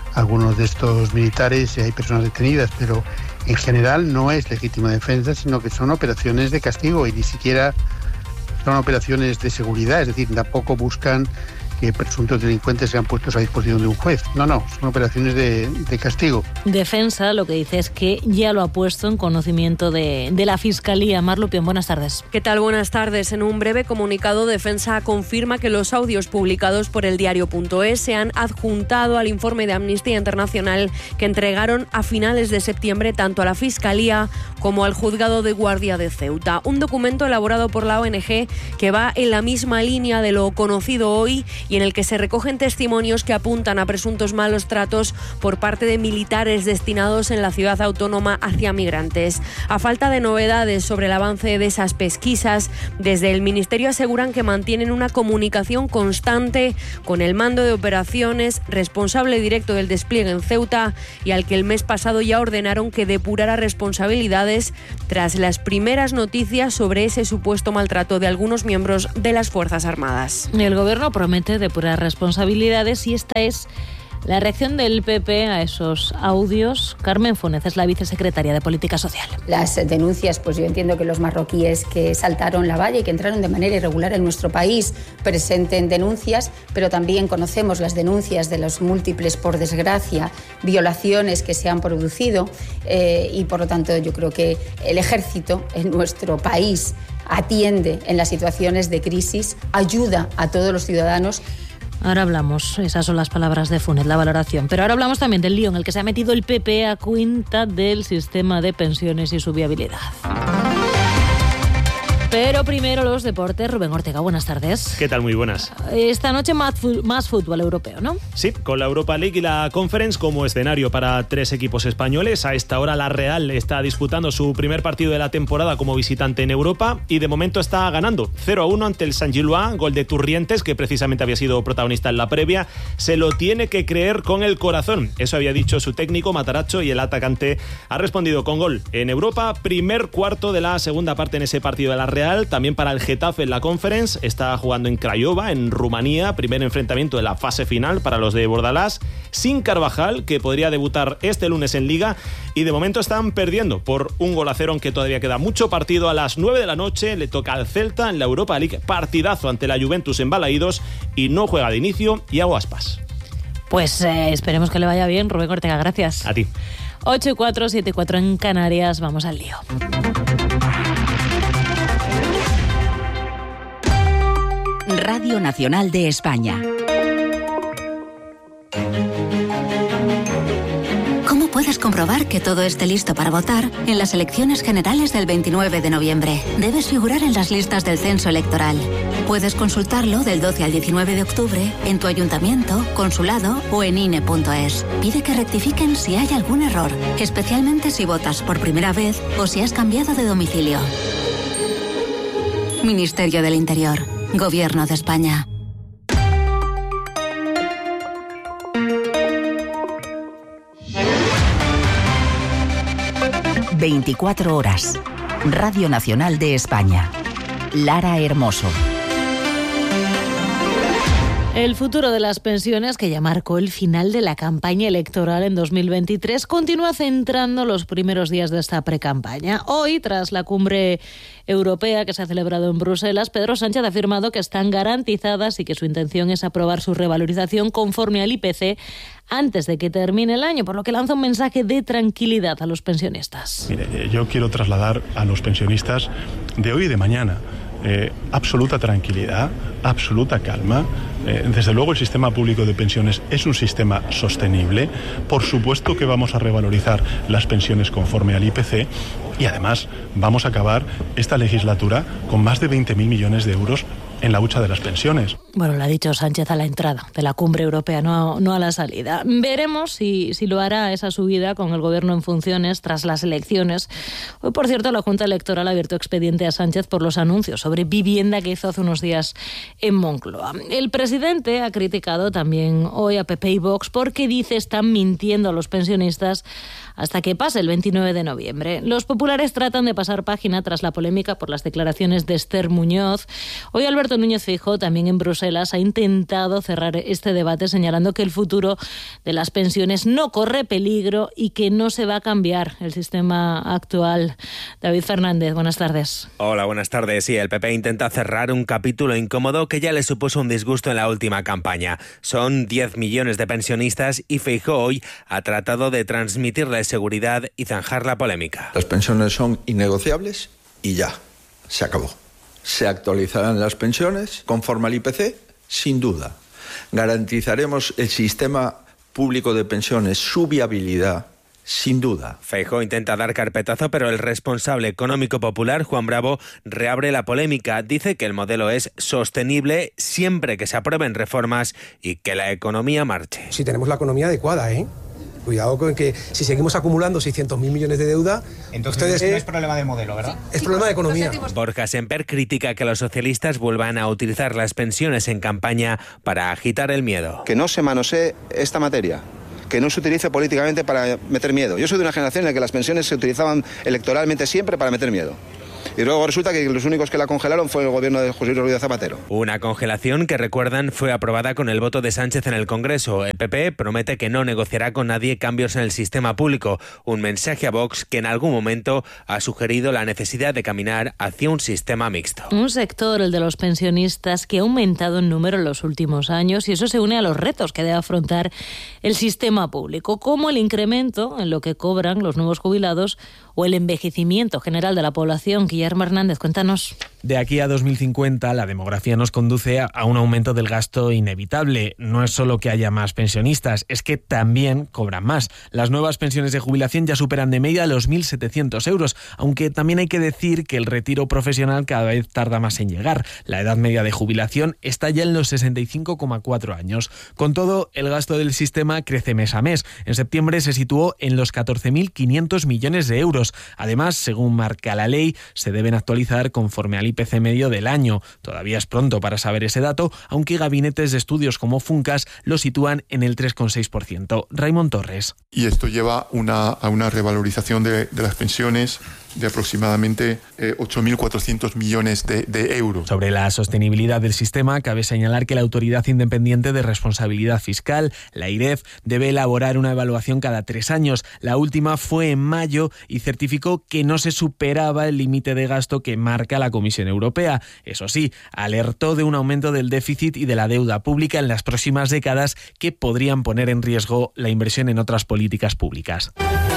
algunos de estos militares y hay personas detenidas, pero en general no es legítima defensa, sino que son operaciones de castigo y ni siquiera son operaciones de seguridad, es decir, tampoco buscan que presuntos delincuentes sean puestos a disposición de un juez. No, no, son operaciones de, de castigo. Defensa lo que dice es que ya lo ha puesto en conocimiento de, de la Fiscalía. Mar Lupión, buenas tardes. ¿Qué tal? Buenas tardes. En un breve comunicado, Defensa confirma que los audios publicados por el diario.es se han adjuntado al informe de Amnistía Internacional que entregaron a finales de septiembre tanto a la Fiscalía como al Juzgado de Guardia de Ceuta. Un documento elaborado por la O N G que va en la misma línea de lo conocido hoy y en el que se recogen testimonios que apuntan a presuntos malos tratos por parte de militares destinados en la ciudad autónoma hacia migrantes. A falta de novedades sobre el avance de esas pesquisas, desde el Ministerio aseguran que mantienen una comunicación constante con el mando de operaciones, responsable directo del despliegue en Ceuta y al que el mes pasado ya ordenaron que depurara responsabilidades tras las primeras noticias sobre ese supuesto maltrato de algunos miembros de las Fuerzas Armadas. El Gobierno promete depurar responsabilidades y esta es la reacción del P P a esos audios. Carmen Funes es la vicesecretaria de Política Social. Las denuncias, pues yo entiendo que los marroquíes que saltaron la valla y que entraron de manera irregular en nuestro país presenten denuncias, pero también conocemos las denuncias de los múltiples, por desgracia, violaciones que se han producido eh, y por lo tanto yo creo que el ejército en nuestro país atiende en las situaciones de crisis, ayuda a todos los ciudadanos. Ahora hablamos, esas son las palabras de Funes, la valoración. Pero ahora hablamos también del lío en el que se ha metido el P P a cuenta del sistema de pensiones y su viabilidad. Pero primero los deportes. Rubén Ortega, buenas tardes. ¿Qué tal? Muy buenas. Esta noche más, más fútbol europeo, ¿no? Sí, con la Europa League y la Conference como escenario para tres equipos españoles. A esta hora la Real está disputando su primer partido de la temporada como visitante en Europa y de momento está ganando cero a uno ante el Saint-Gilloise, gol de Turrientes, que precisamente había sido protagonista en la previa. Se lo tiene que creer con el corazón. Eso había dicho su técnico Matarazzo y el atacante ha respondido con gol en Europa. Primer cuarto de la segunda parte en ese partido de la Real. También para el Getafe en la Conference, está jugando en Craiova, en Rumanía, primer enfrentamiento de la fase final para los de Bordalás, sin Carvajal, que podría debutar este lunes en Liga, y de momento están perdiendo por un gol a cero, aunque todavía queda mucho partido. A las nueve de la noche le toca al Celta en la Europa League, partidazo ante la Juventus en Balaídos, y no juega de inicio Iago Aspas. Pues eh, esperemos que le vaya bien, Rubén Ortega, gracias. A ti. ocho y cuatro, siete y cuatro en Canarias, vamos al lío. Radio Nacional de España. ¿Cómo puedes comprobar que todo esté listo para votar en las elecciones generales del veintinueve de noviembre? Debes figurar en las listas del censo electoral. Puedes consultarlo del doce al diecinueve de octubre en tu ayuntamiento, consulado o en I N E punto es. Pide que rectifiquen si hay algún error, especialmente si votas por primera vez o si has cambiado de domicilio. Ministerio del Interior. Gobierno de España. veinticuatro horas. Radio Nacional de España. Lara Hermoso. El futuro de las pensiones, que ya marcó el final de la campaña electoral en dos mil veintitrés, continúa centrando los primeros días de esta precampaña. Hoy, tras la cumbre europea que se ha celebrado en Bruselas, Pedro Sánchez ha afirmado que están garantizadas y que su intención es aprobar su revalorización conforme al I P C antes de que termine el año, por lo que lanza un mensaje de tranquilidad a los pensionistas. Mire, yo quiero trasladar a los pensionistas de hoy y de mañana Eh, absoluta tranquilidad, absoluta calma. Eh, desde luego el sistema público de pensiones es un sistema sostenible. Por supuesto que vamos a revalorizar las pensiones conforme al I P C y además vamos a acabar esta legislatura con más de veinte mil millones de euros en la hucha de las pensiones. Bueno, lo ha dicho Sánchez a la entrada de la cumbre europea, no, no a la salida. Veremos si, si lo hará esa subida con el gobierno en funciones tras las elecciones. Hoy, por cierto, la Junta Electoral ha abierto expediente a Sánchez por los anuncios sobre vivienda que hizo hace unos días en Moncloa. El presidente ha criticado también hoy a P P y Vox porque dice están mintiendo a los pensionistas hasta que pase el veintinueve de noviembre. Los populares tratan de pasar página tras la polémica por las declaraciones de Esther Muñoz. Hoy Alberto Alberto Núñez Feijóo, también en Bruselas, ha intentado cerrar este debate señalando que el futuro de las pensiones no corre peligro y que no se va a cambiar el sistema actual. David Fernández, buenas tardes. Hola, buenas tardes. Sí, el P P intenta cerrar un capítulo incómodo que ya le supuso un disgusto en la última campaña. Son diez millones de pensionistas y Feijóo hoy ha tratado de transmitirles seguridad y zanjar la polémica. Las pensiones son innegociables y ya, se acabó. Se actualizarán las pensiones conforme al I P C, sin duda. Garantizaremos el sistema público de pensiones, su viabilidad, sin duda. Feijóo intenta dar carpetazo, pero el responsable económico popular, Juan Bravo, reabre la polémica. Dice que el modelo es sostenible siempre que se aprueben reformas y que la economía marche. Si tenemos la economía adecuada, ¿eh? Cuidado con que si seguimos acumulando seiscientos mil millones de deuda... Entonces ustedes, no es problema del modelo, ¿verdad? Es problema de economía. Borja Semper critica que los socialistas vuelvan a utilizar las pensiones en campaña para agitar el miedo. Que no se manosee esta materia, que no se utilice políticamente para meter miedo. Yo soy de una generación en la que las pensiones se utilizaban electoralmente siempre para meter miedo. Y luego resulta que los únicos que la congelaron fue el gobierno de José Luis Rodríguez Zapatero. Una congelación que, recuerdan, fue aprobada con el voto de Sánchez en el Congreso. El P P promete que no negociará con nadie cambios en el sistema público. Un mensaje a Vox que en algún momento ha sugerido la necesidad de caminar hacia un sistema mixto. Un sector, el de los pensionistas, que ha aumentado en número en los últimos años, y eso se une a los retos que debe afrontar el sistema público, como el incremento en lo que cobran los nuevos jubilados o el envejecimiento general de la población. Guillermo Hernández, cuéntanos. De aquí a dos mil cincuenta, la demografía nos conduce a un aumento del gasto inevitable. No es solo que haya más pensionistas, es que también cobran más. Las nuevas pensiones de jubilación ya superan de media los mil setecientos euros, aunque también hay que decir que el retiro profesional cada vez tarda más en llegar. La edad media de jubilación está ya en los sesenta y cinco coma cuatro años. Con todo, el gasto del sistema crece mes a mes. En septiembre se situó en los catorce mil quinientos millones de euros. Además, según marca la ley, se deben actualizar conforme al I P C medio del año. Todavía es pronto para saber ese dato, aunque gabinetes de estudios como Funcas lo sitúan en el tres coma seis por ciento. Raymond Torres. Y esto lleva una, a una revalorización de, de las pensiones de aproximadamente eh, ocho mil cuatrocientos millones de, de euros. Sobre la sostenibilidad del sistema, cabe señalar que la Autoridad Independiente de Responsabilidad Fiscal, la I R E F, debe elaborar una evaluación cada tres años. La última fue en mayo y certificó que no se superaba el límite de gasto que marca la Comisión Europea. Eso sí, alertó de un aumento del déficit y de la deuda pública en las próximas décadas que podrían poner en riesgo la inversión en otras políticas públicas.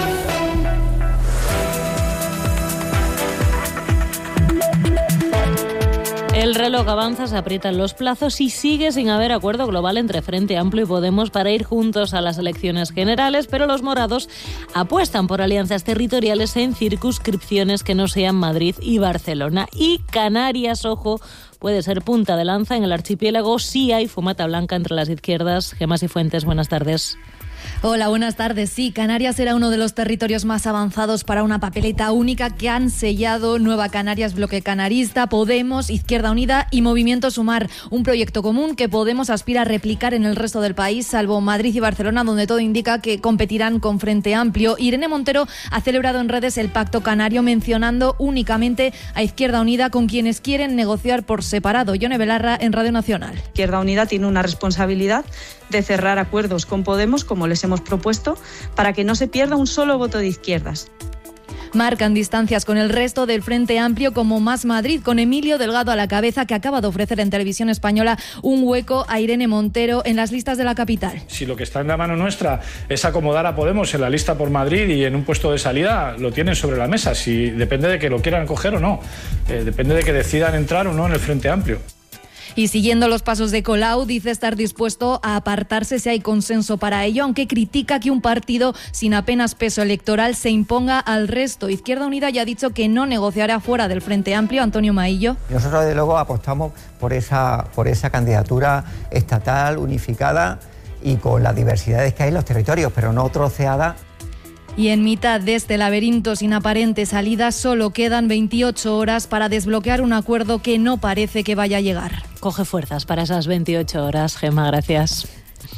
El reloj avanza, se aprietan los plazos y sigue sin haber acuerdo global entre Frente Amplio y Podemos para ir juntos a las elecciones generales, pero los morados apuestan por alianzas territoriales en circunscripciones que no sean Madrid y Barcelona. Y Canarias, ojo, puede ser punta de lanza en el archipiélago si hay fumata blanca entre las izquierdas. Gemma Cifuentes, buenas tardes. Hola, buenas tardes. Sí, Canarias era uno de los territorios más avanzados para una papeleta única que han sellado Nueva Canarias, Bloque Canarista, Podemos, Izquierda Unida y Movimiento Sumar. Un proyecto común que Podemos aspira a replicar en el resto del país, salvo Madrid y Barcelona, donde todo indica que competirán con Frente Amplio. Irene Montero ha celebrado en redes el Pacto Canario mencionando únicamente a Izquierda Unida, con quienes quieren negociar por separado. Yone Belarra en Radio Nacional. Izquierda Unida tiene una responsabilidad de cerrar acuerdos con Podemos, como les hemos propuesto, para que no se pierda un solo voto de izquierdas. Marcan distancias con el resto del Frente Amplio como Más Madrid, con Emilio Delgado a la cabeza, que acaba de ofrecer en Televisión Española un hueco a Irene Montero en las listas de la capital. Si lo que está en la mano nuestra es acomodar a Podemos en la lista por Madrid y en un puesto de salida, lo tienen sobre la mesa. Si depende de que lo quieran coger o no, eh, depende de que decidan entrar o no en el Frente Amplio. Y siguiendo los pasos de Colau, dice estar dispuesto a apartarse si hay consenso para ello, aunque critica que un partido sin apenas peso electoral se imponga al resto. Izquierda Unida ya ha dicho que no negociará fuera del Frente Amplio. Antonio Maillo. Nosotros, desde luego, apostamos por esa, por esa candidatura estatal, unificada y con las diversidades que hay en los territorios, pero no troceada. Y en mitad de este laberinto sin aparente salida, solo quedan veintiocho horas para desbloquear un acuerdo que no parece que vaya a llegar. Coge fuerzas para esas veintiocho horas, Gemma, gracias.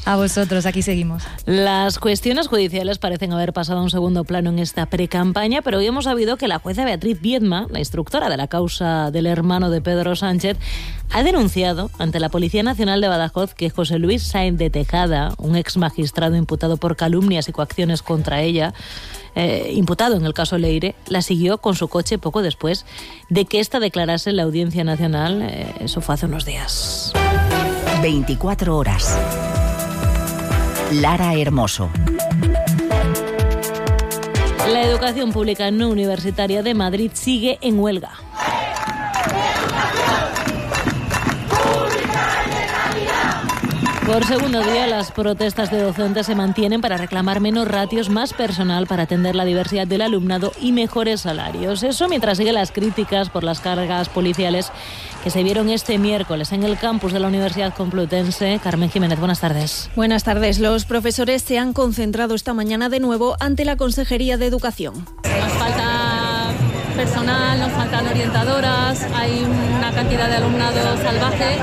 A vosotros, aquí seguimos. Las cuestiones judiciales parecen haber pasado a un segundo plano en esta precampaña, pero hoy hemos sabido que la jueza Beatriz Viedma, la instructora de la causa del hermano de Pedro Sánchez, ha denunciado ante la Policía Nacional de Badajoz que José Luis Sáenz de Tejada, un ex magistrado imputado por calumnias y coacciones contra ella, eh, imputado en el caso Leire, la siguió con su coche poco después de que ésta declarase en la Audiencia Nacional. Eh, eso fue hace unos días. veinticuatro horas. Lara Hermoso. La educación pública no universitaria de Madrid sigue en huelga. Por segundo día, las protestas de docentes se mantienen para reclamar menos ratios, más personal para atender la diversidad del alumnado y mejores salarios. Eso mientras siguen las críticas por las cargas policiales que se vieron este miércoles en el campus de la Universidad Complutense. Carmen Jiménez, buenas tardes. Buenas tardes. Los profesores se han concentrado esta mañana de nuevo ante la Consejería de Educación. Nos falta personal, nos faltan orientadoras, hay una cantidad de alumnado salvaje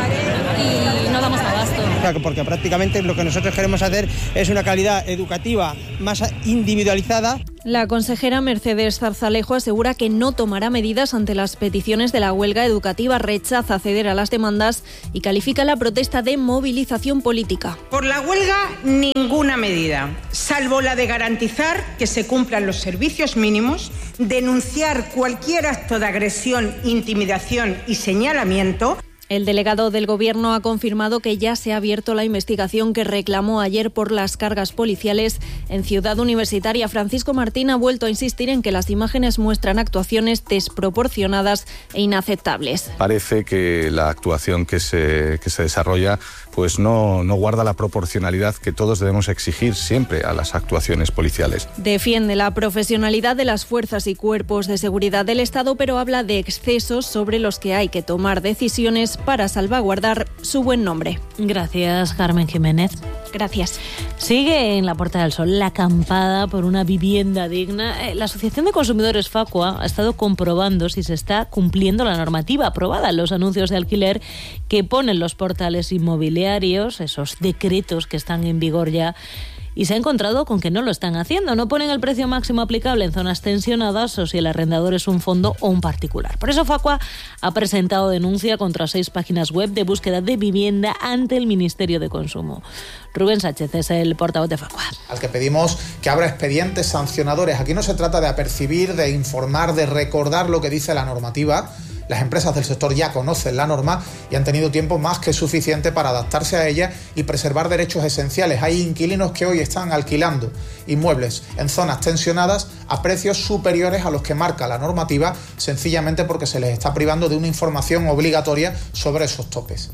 y no damos abasto. Porque prácticamente lo que nosotros queremos hacer es una calidad educativa más individualizada. La consejera Mercedes Zarzalejo asegura que no tomará medidas ante las peticiones de la huelga educativa, rechaza ceder a las demandas y califica la protesta de movilización política. Por la huelga, ninguna medida, salvo la de garantizar que se cumplan los servicios mínimos, denunciar cualquier acto de agresión, intimidación y señalamiento. El delegado del Gobierno ha confirmado que ya se ha abierto la investigación que reclamó ayer por las cargas policiales en Ciudad Universitaria. Francisco Martín ha vuelto a insistir en que las imágenes muestran actuaciones desproporcionadas e inaceptables. Parece que la actuación que se, que se desarrolla pues no, no guarda la proporcionalidad que todos debemos exigir siempre a las actuaciones policiales. Defiende la profesionalidad de las fuerzas y cuerpos de seguridad del Estado, pero habla de excesos sobre los que hay que tomar decisiones para salvaguardar su buen nombre. Gracias, Carmen Jiménez. Gracias. Sigue en la Puerta del Sol la acampada por una vivienda digna. La Asociación de Consumidores Facua ha estado comprobando si se está cumpliendo la normativa aprobada en los anuncios de alquiler que ponen los portales inmobiliarios, esos decretos que están en vigor ya, y se ha encontrado con que no lo están haciendo. No ponen el precio máximo aplicable en zonas tensionadas o si el arrendador es un fondo o un particular. Por eso Facua ha presentado denuncia contra seis páginas web de búsqueda de vivienda ante el Ministerio de Consumo. Rubén Sánchez es el portavoz de Facua. Al que pedimos que abra expedientes sancionadores. Aquí no se trata de apercibir, de informar, de recordar lo que dice la normativa. Las empresas del sector ya conocen la norma y han tenido tiempo más que suficiente para adaptarse a ella y preservar derechos esenciales. Hay inquilinos que hoy están alquilando inmuebles en zonas tensionadas a precios superiores a los que marca la normativa, sencillamente porque se les está privando de una información obligatoria sobre esos topes.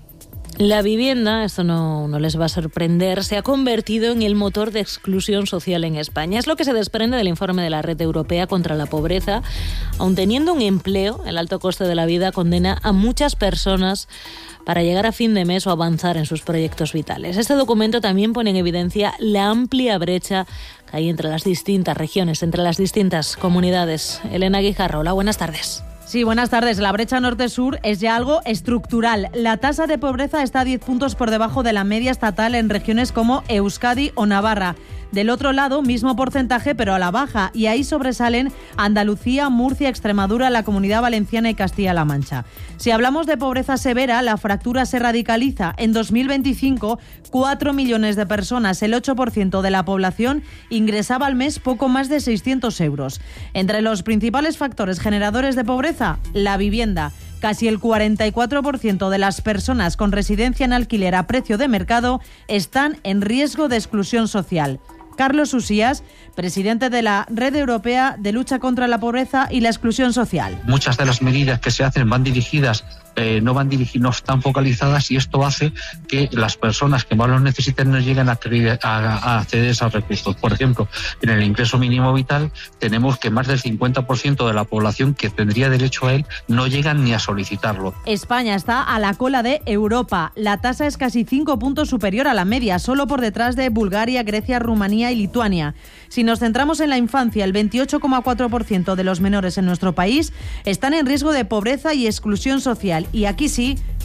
La vivienda, esto no, no les va a sorprender, se ha convertido en el motor de exclusión social en España. Es lo que se desprende del informe de la Red Europea contra la Pobreza. Aun teniendo un empleo, el alto coste de la vida condena a muchas personas para llegar a fin de mes o avanzar en sus proyectos vitales. Este documento también pone en evidencia la amplia brecha que hay entre las distintas regiones, entre las distintas comunidades. Elena Guijarro, hola, buenas tardes. Sí, buenas tardes. La brecha norte-sur es ya algo estructural. La tasa de pobreza está diez puntos por debajo de la media estatal en regiones como Euskadi o Navarra. Del otro lado, mismo porcentaje, pero a la baja, y ahí sobresalen Andalucía, Murcia, Extremadura, la Comunidad Valenciana y Castilla-La Mancha. Si hablamos de pobreza severa, la fractura se radicaliza. En dos mil veinticinco, cuatro millones de personas, el ocho por ciento de la población, ingresaba al mes poco más de seiscientos euros. Entre los principales factores generadores de pobreza, la vivienda. Casi el cuarenta y cuatro por ciento de las personas con residencia en alquiler a precio de mercado están en riesgo de exclusión social. Carlos Usías, presidente de la Red Europea de Lucha contra la Pobreza y la Exclusión Social. Muchas de las medidas que se hacen van dirigidas, eh, no van dirigidas, no están focalizadas, y esto hace que las personas que más lo necesiten no lleguen a, a, a acceder a esos recursos. Por ejemplo, en el ingreso mínimo vital tenemos que más del cincuenta por ciento de la población que tendría derecho a él no llegan ni a solicitarlo. España está a la cola de Europa. La tasa es casi cinco puntos superior a la media, solo por detrás de Bulgaria, Grecia, Rumanía y Lituania. Si nos centramos en la infancia, el veintiocho coma cuatro por ciento de los menores en nuestro país están en riesgo de pobreza y exclusión social. Y aquí sí,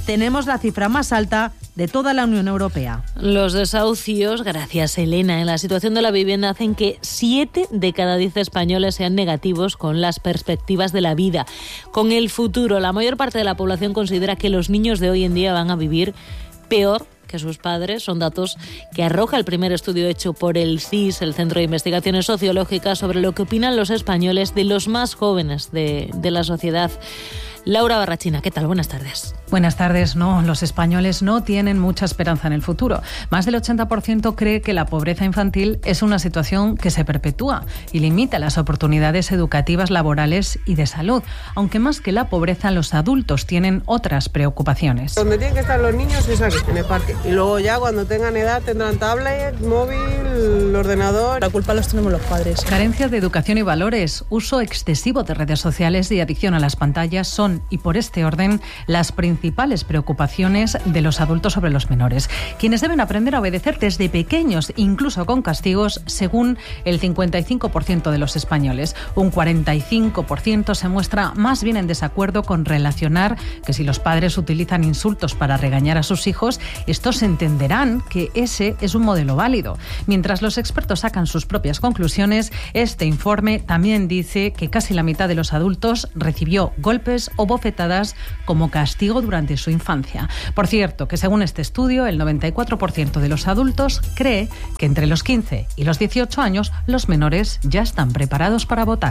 tenemos la cifra más alta de toda la Unión Europea. Los desahucios, gracias Elena, en la situación de la vivienda hacen que siete de cada diez españoles sean negativos con las perspectivas de la vida, con el futuro. La mayor parte de la población considera que los niños de hoy en día van a vivir peor que sus padres. Son datos que arroja el primer estudio hecho por el C I S, el Centro de Investigaciones Sociológicas, sobre lo que opinan los españoles de los más jóvenes de, de la sociedad. Laura Barrachina, ¿qué tal? Buenas tardes. Buenas tardes. No, los españoles no tienen mucha esperanza en el futuro. Más del ochenta por ciento cree que la pobreza infantil es una situación que se perpetúa y limita las oportunidades educativas, laborales y de salud. Aunque más que la pobreza, los adultos tienen otras preocupaciones. Donde tienen que estar los niños es aquí, en el parque. Y luego ya cuando tengan edad tendrán tablet, móvil, ordenador. La culpa los tenemos los padres. Carencia de educación y valores, uso excesivo de redes sociales y adicción a las pantallas son, y por este orden, las principales preocupaciones de los adultos sobre los menores, quienes deben aprender a obedecer desde pequeños, incluso con castigos, según el cincuenta y cinco por ciento de los españoles. Un cuarenta y cinco por ciento se muestra más bien en desacuerdo con relacionar que si los padres utilizan insultos para regañar a sus hijos, estos entenderán que ese es un modelo válido. Mientras los expertos sacan sus propias conclusiones, este informe también dice que casi la mitad de los adultos recibió golpes o bofetadas como castigo durante su infancia. Por cierto, que según este estudio, el noventa y cuatro por ciento de los adultos cree que entre los quince y los dieciocho años los menores ya están preparados para votar.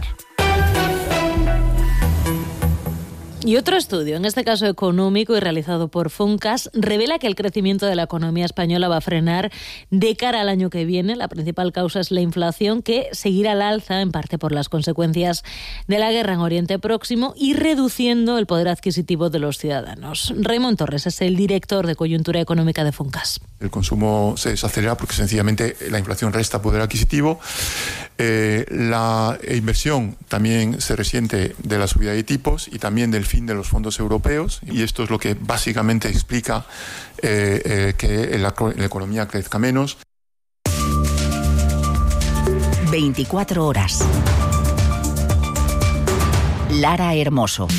Y otro estudio, en este caso económico y realizado por Funcas, revela que el crecimiento de la economía española va a frenar de cara al año que viene. La principal causa es la inflación, que seguirá al alza, en parte por las consecuencias de la guerra en Oriente Próximo y reduciendo el poder adquisitivo de los ciudadanos. Raymond Torres es el director de Coyuntura Económica de Funcas. El consumo se desacelera porque sencillamente la inflación resta poder adquisitivo. Eh, la inversión también se resiente de la subida de tipos y también del fin de los fondos europeos, y esto es lo que básicamente explica eh, eh, que la, la economía crezca menos. veinticuatro horas. Lara Hermoso.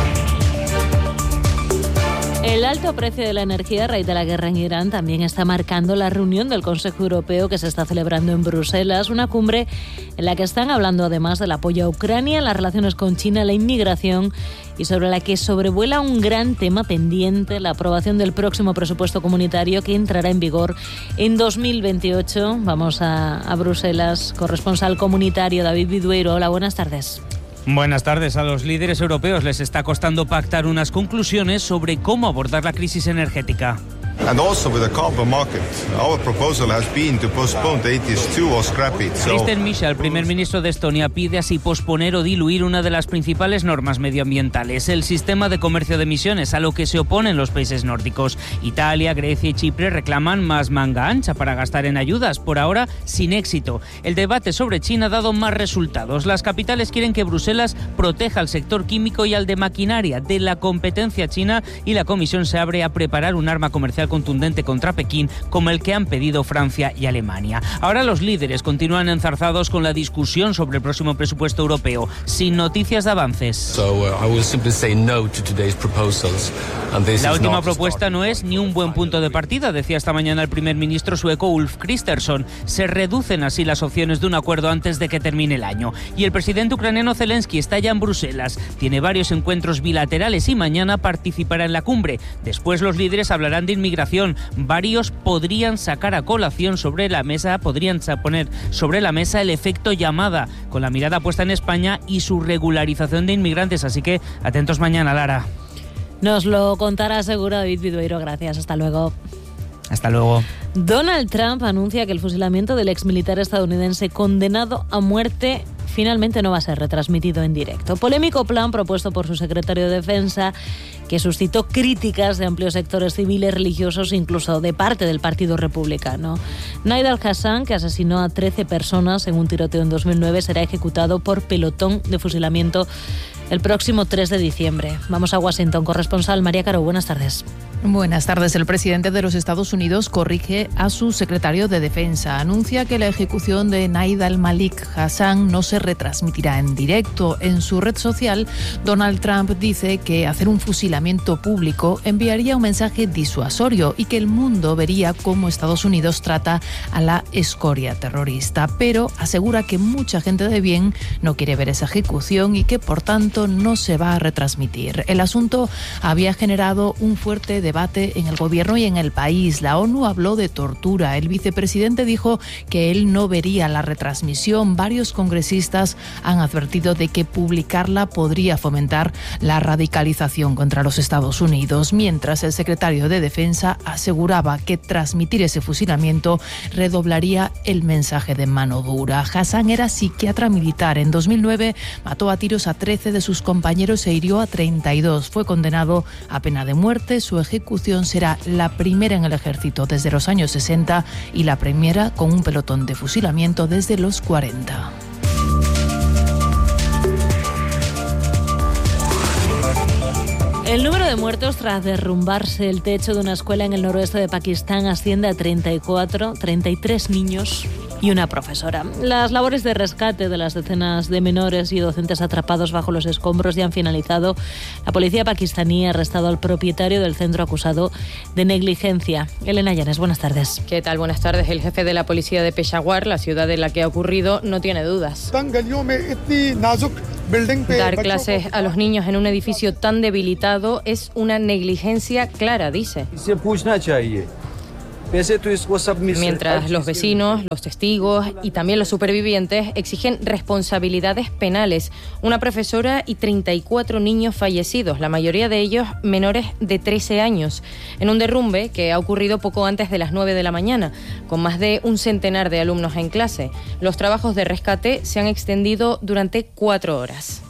El alto precio de la energía a raíz de la guerra en Irán también está marcando la reunión del Consejo Europeo que se está celebrando en Bruselas, una cumbre en la que están hablando además del apoyo a Ucrania, las relaciones con China, la inmigración y sobre la que sobrevuela un gran tema pendiente, la aprobación del próximo presupuesto comunitario que entrará en vigor en dos mil veintiocho. Vamos a, a Bruselas, corresponsal comunitario David Bidueiro. Hola, buenas tardes. Buenas tardes. A los líderes europeos les está costando pactar unas conclusiones sobre cómo abordar la crisis energética. And also with the carbon market, our proposal has been to postpone the E T S two or scrap it. So... Kristen Michel, primer ministro de Estonia, pide así posponer o diluir una de las principales normas medioambientales, el sistema de comercio de emisiones, a lo que se oponen los países nórdicos. Italia, Grecia y Chipre reclaman más manga ancha para gastar en ayudas, por ahora sin éxito. El debate sobre China ha dado más resultados. Las capitales quieren que Bruselas proteja al sector químico y al de maquinaria de la competencia china, y la Comisión se abre a preparar un arma comercial contundente contra Pekín, como el que han pedido Francia y Alemania. Ahora los líderes continúan enzarzados con la discusión sobre el próximo presupuesto europeo, sin noticias de avances. So, uh, I will simply say no to today's proposals, and this la is última not propuesta no es ni un buen punto de partida, decía esta mañana el primer ministro sueco Ulf Kristersson. Se reducen así las opciones de un acuerdo antes de que termine el año. Y el presidente ucraniano Zelensky está ya en Bruselas. Tiene varios encuentros bilaterales y mañana participará en la cumbre. Después los líderes hablarán de inmigración. Varios podrían sacar a colación sobre la mesa, podrían poner sobre la mesa el efecto llamada, con la mirada puesta en España y su regularización de inmigrantes. Así que atentos mañana, Lara. Nos lo contará seguro David Bidueiro. Gracias, hasta luego. Hasta luego. Donald Trump anuncia que el fusilamiento del exmilitar estadounidense condenado a muerte finalmente no va a ser retransmitido en directo. Polémico plan propuesto por su secretario de Defensa, que suscitó críticas de amplios sectores civiles, religiosos, incluso de parte del Partido Republicano. Nidal Hassan, que asesinó a trece personas en un tiroteo en dos mil nueve, será ejecutado por pelotón de fusilamiento el próximo tres de diciembre. Vamos a Washington. Corresponsal María Caro, buenas tardes. Buenas tardes. El presidente de los Estados Unidos corrige a su secretario de Defensa. Anuncia que la ejecución de Naid al-Malik Hassan no se retransmitirá en directo. En su red social, Donald Trump dice que hacer un fusilamiento público enviaría un mensaje disuasorio y que el mundo vería cómo Estados Unidos trata a la escoria terrorista. Pero asegura que mucha gente de bien no quiere ver esa ejecución y que, por tanto, no se va a retransmitir. El asunto había generado un fuerte debate en el gobierno y en el país. La ONU habló de tortura. El vicepresidente dijo que él no vería la retransmisión. Varios congresistas han advertido de que publicarla podría fomentar la radicalización contra los Estados Unidos, mientras el secretario de Defensa aseguraba que transmitir ese fusilamiento redoblaría el mensaje de mano dura. Hassan era psiquiatra militar. En dos mil nueve mató a tiros a trece de sus compañeros e hirió a treinta y dos. Fue condenado a pena de muerte. Su ejecución será la primera en el ejército desde los años sesenta y la primera con un pelotón de fusilamiento desde los cuarenta. El número de muertos tras derrumbarse el techo de una escuela en el noroeste de Pakistán asciende a treinta y cuatro, treinta y tres niños y una profesora. Las labores de rescate de las decenas de menores y docentes atrapados bajo los escombros ya han finalizado. La policía pakistaní ha arrestado al propietario del centro acusado de negligencia. Elena Llanes, buenas tardes. ¿Qué tal? Buenas tardes. El jefe de la policía de Peshawar, la ciudad en la que ha ocurrido, no tiene dudas. Dar clases a los niños en un edificio tan debilitado es una negligencia clara, dice. Mientras los vecinos, los testigos y también los supervivientes exigen responsabilidades penales. Una profesora y treinta y cuatro niños fallecidos, la mayoría de ellos menores de trece años, en un derrumbe que ha ocurrido poco antes de las nueve de la mañana, con más de un centenar de alumnos en clase. Los trabajos de rescate se han extendido durante cuatro horas.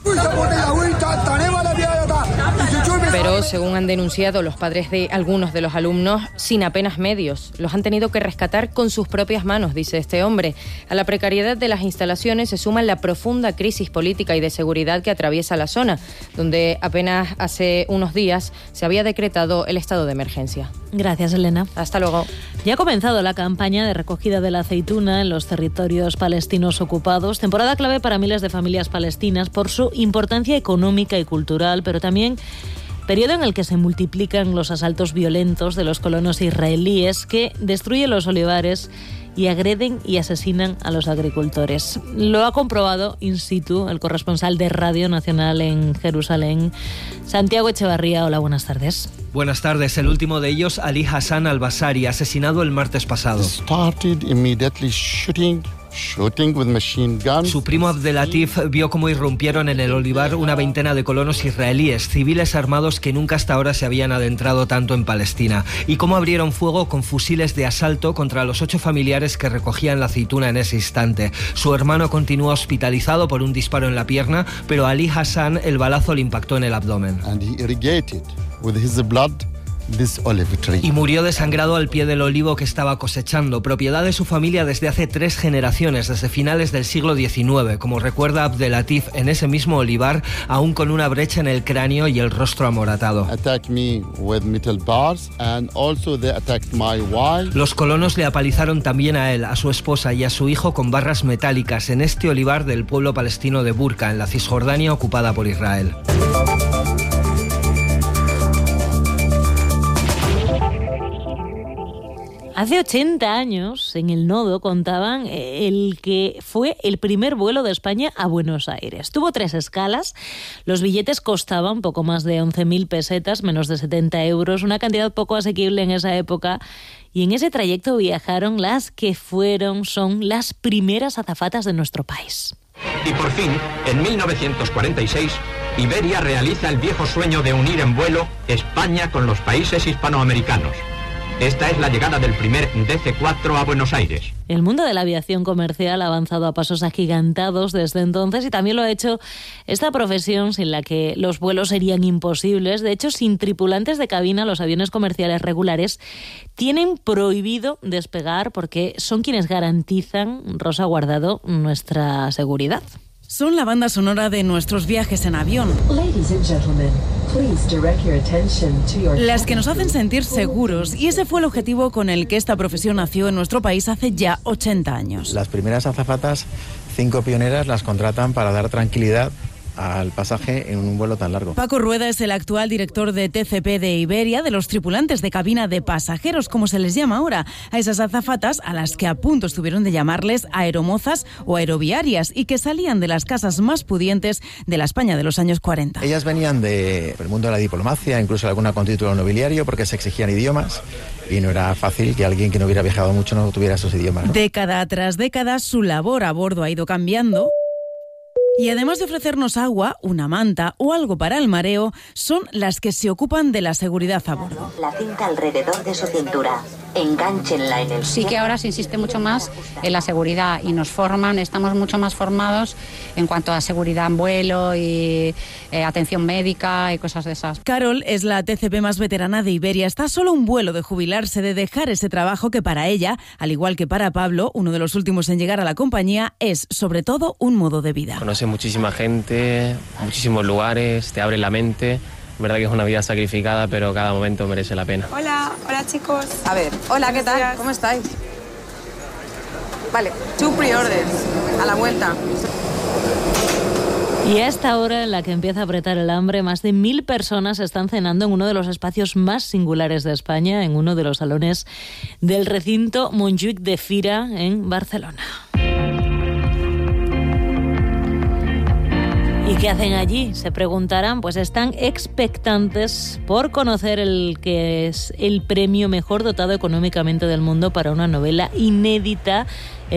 Pero, según han denunciado los padres de algunos de los alumnos, sin apenas medios. Los han tenido que rescatar con sus propias manos, dice este hombre. A la precariedad de las instalaciones se suma la profunda crisis política y de seguridad que atraviesa la zona, donde apenas hace unos días se había decretado el estado de emergencia. Gracias, Elena. Hasta luego. Ya ha comenzado la campaña de recogida de la aceituna en los territorios palestinos ocupados, temporada clave para miles de familias palestinas por su importancia económica y cultural, pero también periodo en el que se multiplican los asaltos violentos de los colonos israelíes que destruyen los olivares y agreden y asesinan a los agricultores. Lo ha comprobado in situ el corresponsal de Radio Nacional en Jerusalén, Santiago Echevarría. Hola, buenas tardes. Buenas tardes. El último de ellos, Ali Hassan al-Basari, asesinado el martes pasado. Su primo Abdelatif vio cómo irrumpieron en el olivar una veintena de colonos israelíes, civiles armados que nunca hasta ahora se habían adentrado tanto en Palestina, y cómo abrieron fuego con fusiles de asalto contra los ocho familiares que recogían la aceituna en ese instante. Su hermano continúa hospitalizado por un disparo en la pierna, pero a Ali Hassan el balazo le impactó en el abdomen. Y murió desangrado al pie del olivo que estaba cosechando, propiedad de su familia desde hace tres generaciones, desde finales del siglo diecinueve, como recuerda Abdelatif en ese mismo olivar, aún con una brecha en el cráneo y el rostro amoratado. Los colonos le apalizaron también a él, a su esposa y a su hijo con barras metálicas en este olivar del pueblo palestino de Burka, en la Cisjordania ocupada por Israel. Hace ochenta años, en el Nodo, contaban el que fue el primer vuelo de España a Buenos Aires. Tuvo tres escalas, los billetes costaban poco más de once mil pesetas, menos de setenta euros, una cantidad poco asequible en esa época. Y en ese trayecto viajaron las que fueron, son las primeras azafatas de nuestro país. Y por fin, en mil novecientos cuarenta y seis, Iberia realiza el viejo sueño de unir en vuelo España con los países hispanoamericanos. Esta es la llegada del primer D C cuatro a Buenos Aires. El mundo de la aviación comercial ha avanzado a pasos agigantados desde entonces y también lo ha hecho esta profesión sin la que los vuelos serían imposibles. De hecho, sin tripulantes de cabina, los aviones comerciales regulares tienen prohibido despegar porque son quienes garantizan, Rosa Guardado, nuestra seguridad. Son la banda sonora de nuestros viajes en avión. Ladies and gentlemen, Las que nos hacen sentir seguros, y ese fue el objetivo con el que esta profesión nació en nuestro país hace ya ochenta años. Las primeras azafatas, cinco pioneras, las contratan para dar tranquilidad al pasaje en un vuelo tan largo. Paco Rueda es el actual director de T C P de Iberia, de los tripulantes de cabina de pasajeros, como se les llama ahora, a esas azafatas a las que a punto estuvieron de llamarles aeromozas o aeroviarias y que salían de las casas más pudientes de la España de los años cuarenta. Ellas venían del mundo de la diplomacia, incluso alguna con título nobiliario, porque se exigían idiomas y no era fácil que alguien que no hubiera viajado mucho no tuviera esos idiomas, ¿no? Década tras década, su labor a bordo ha ido cambiando. Y además de ofrecernos agua, una manta o algo para el mareo, son las que se ocupan de la seguridad a bordo. La cinta alrededor de su cintura. Encánchenla en el... Sí que ahora se insiste mucho más en la seguridad y nos forman, estamos mucho más formados en cuanto a seguridad en vuelo y eh, atención médica y cosas de esas. Carol es la T C P más veterana de Iberia. Está solo un vuelo de jubilarse, de dejar ese trabajo que para ella, al igual que para Pablo, uno de los últimos en llegar a la compañía, es sobre todo un modo de vida. Conoce muchísima gente, muchísimos lugares, te abre la mente. Verdad que es una vida sacrificada, pero cada momento merece la pena. Hola, hola chicos. A ver, hola, ¿qué tal? ¿Cómo estáis? Vale, two pre-orders, a la vuelta. Y a esta hora en la que empieza a apretar el hambre, más de mil personas están cenando en uno de los espacios más singulares de España, en uno de los salones del recinto Montjuïc de Fira en Barcelona. ¿Y qué hacen allí? Se preguntarán, pues están expectantes por conocer el que es el premio mejor dotado económicamente del mundo para una novela inédita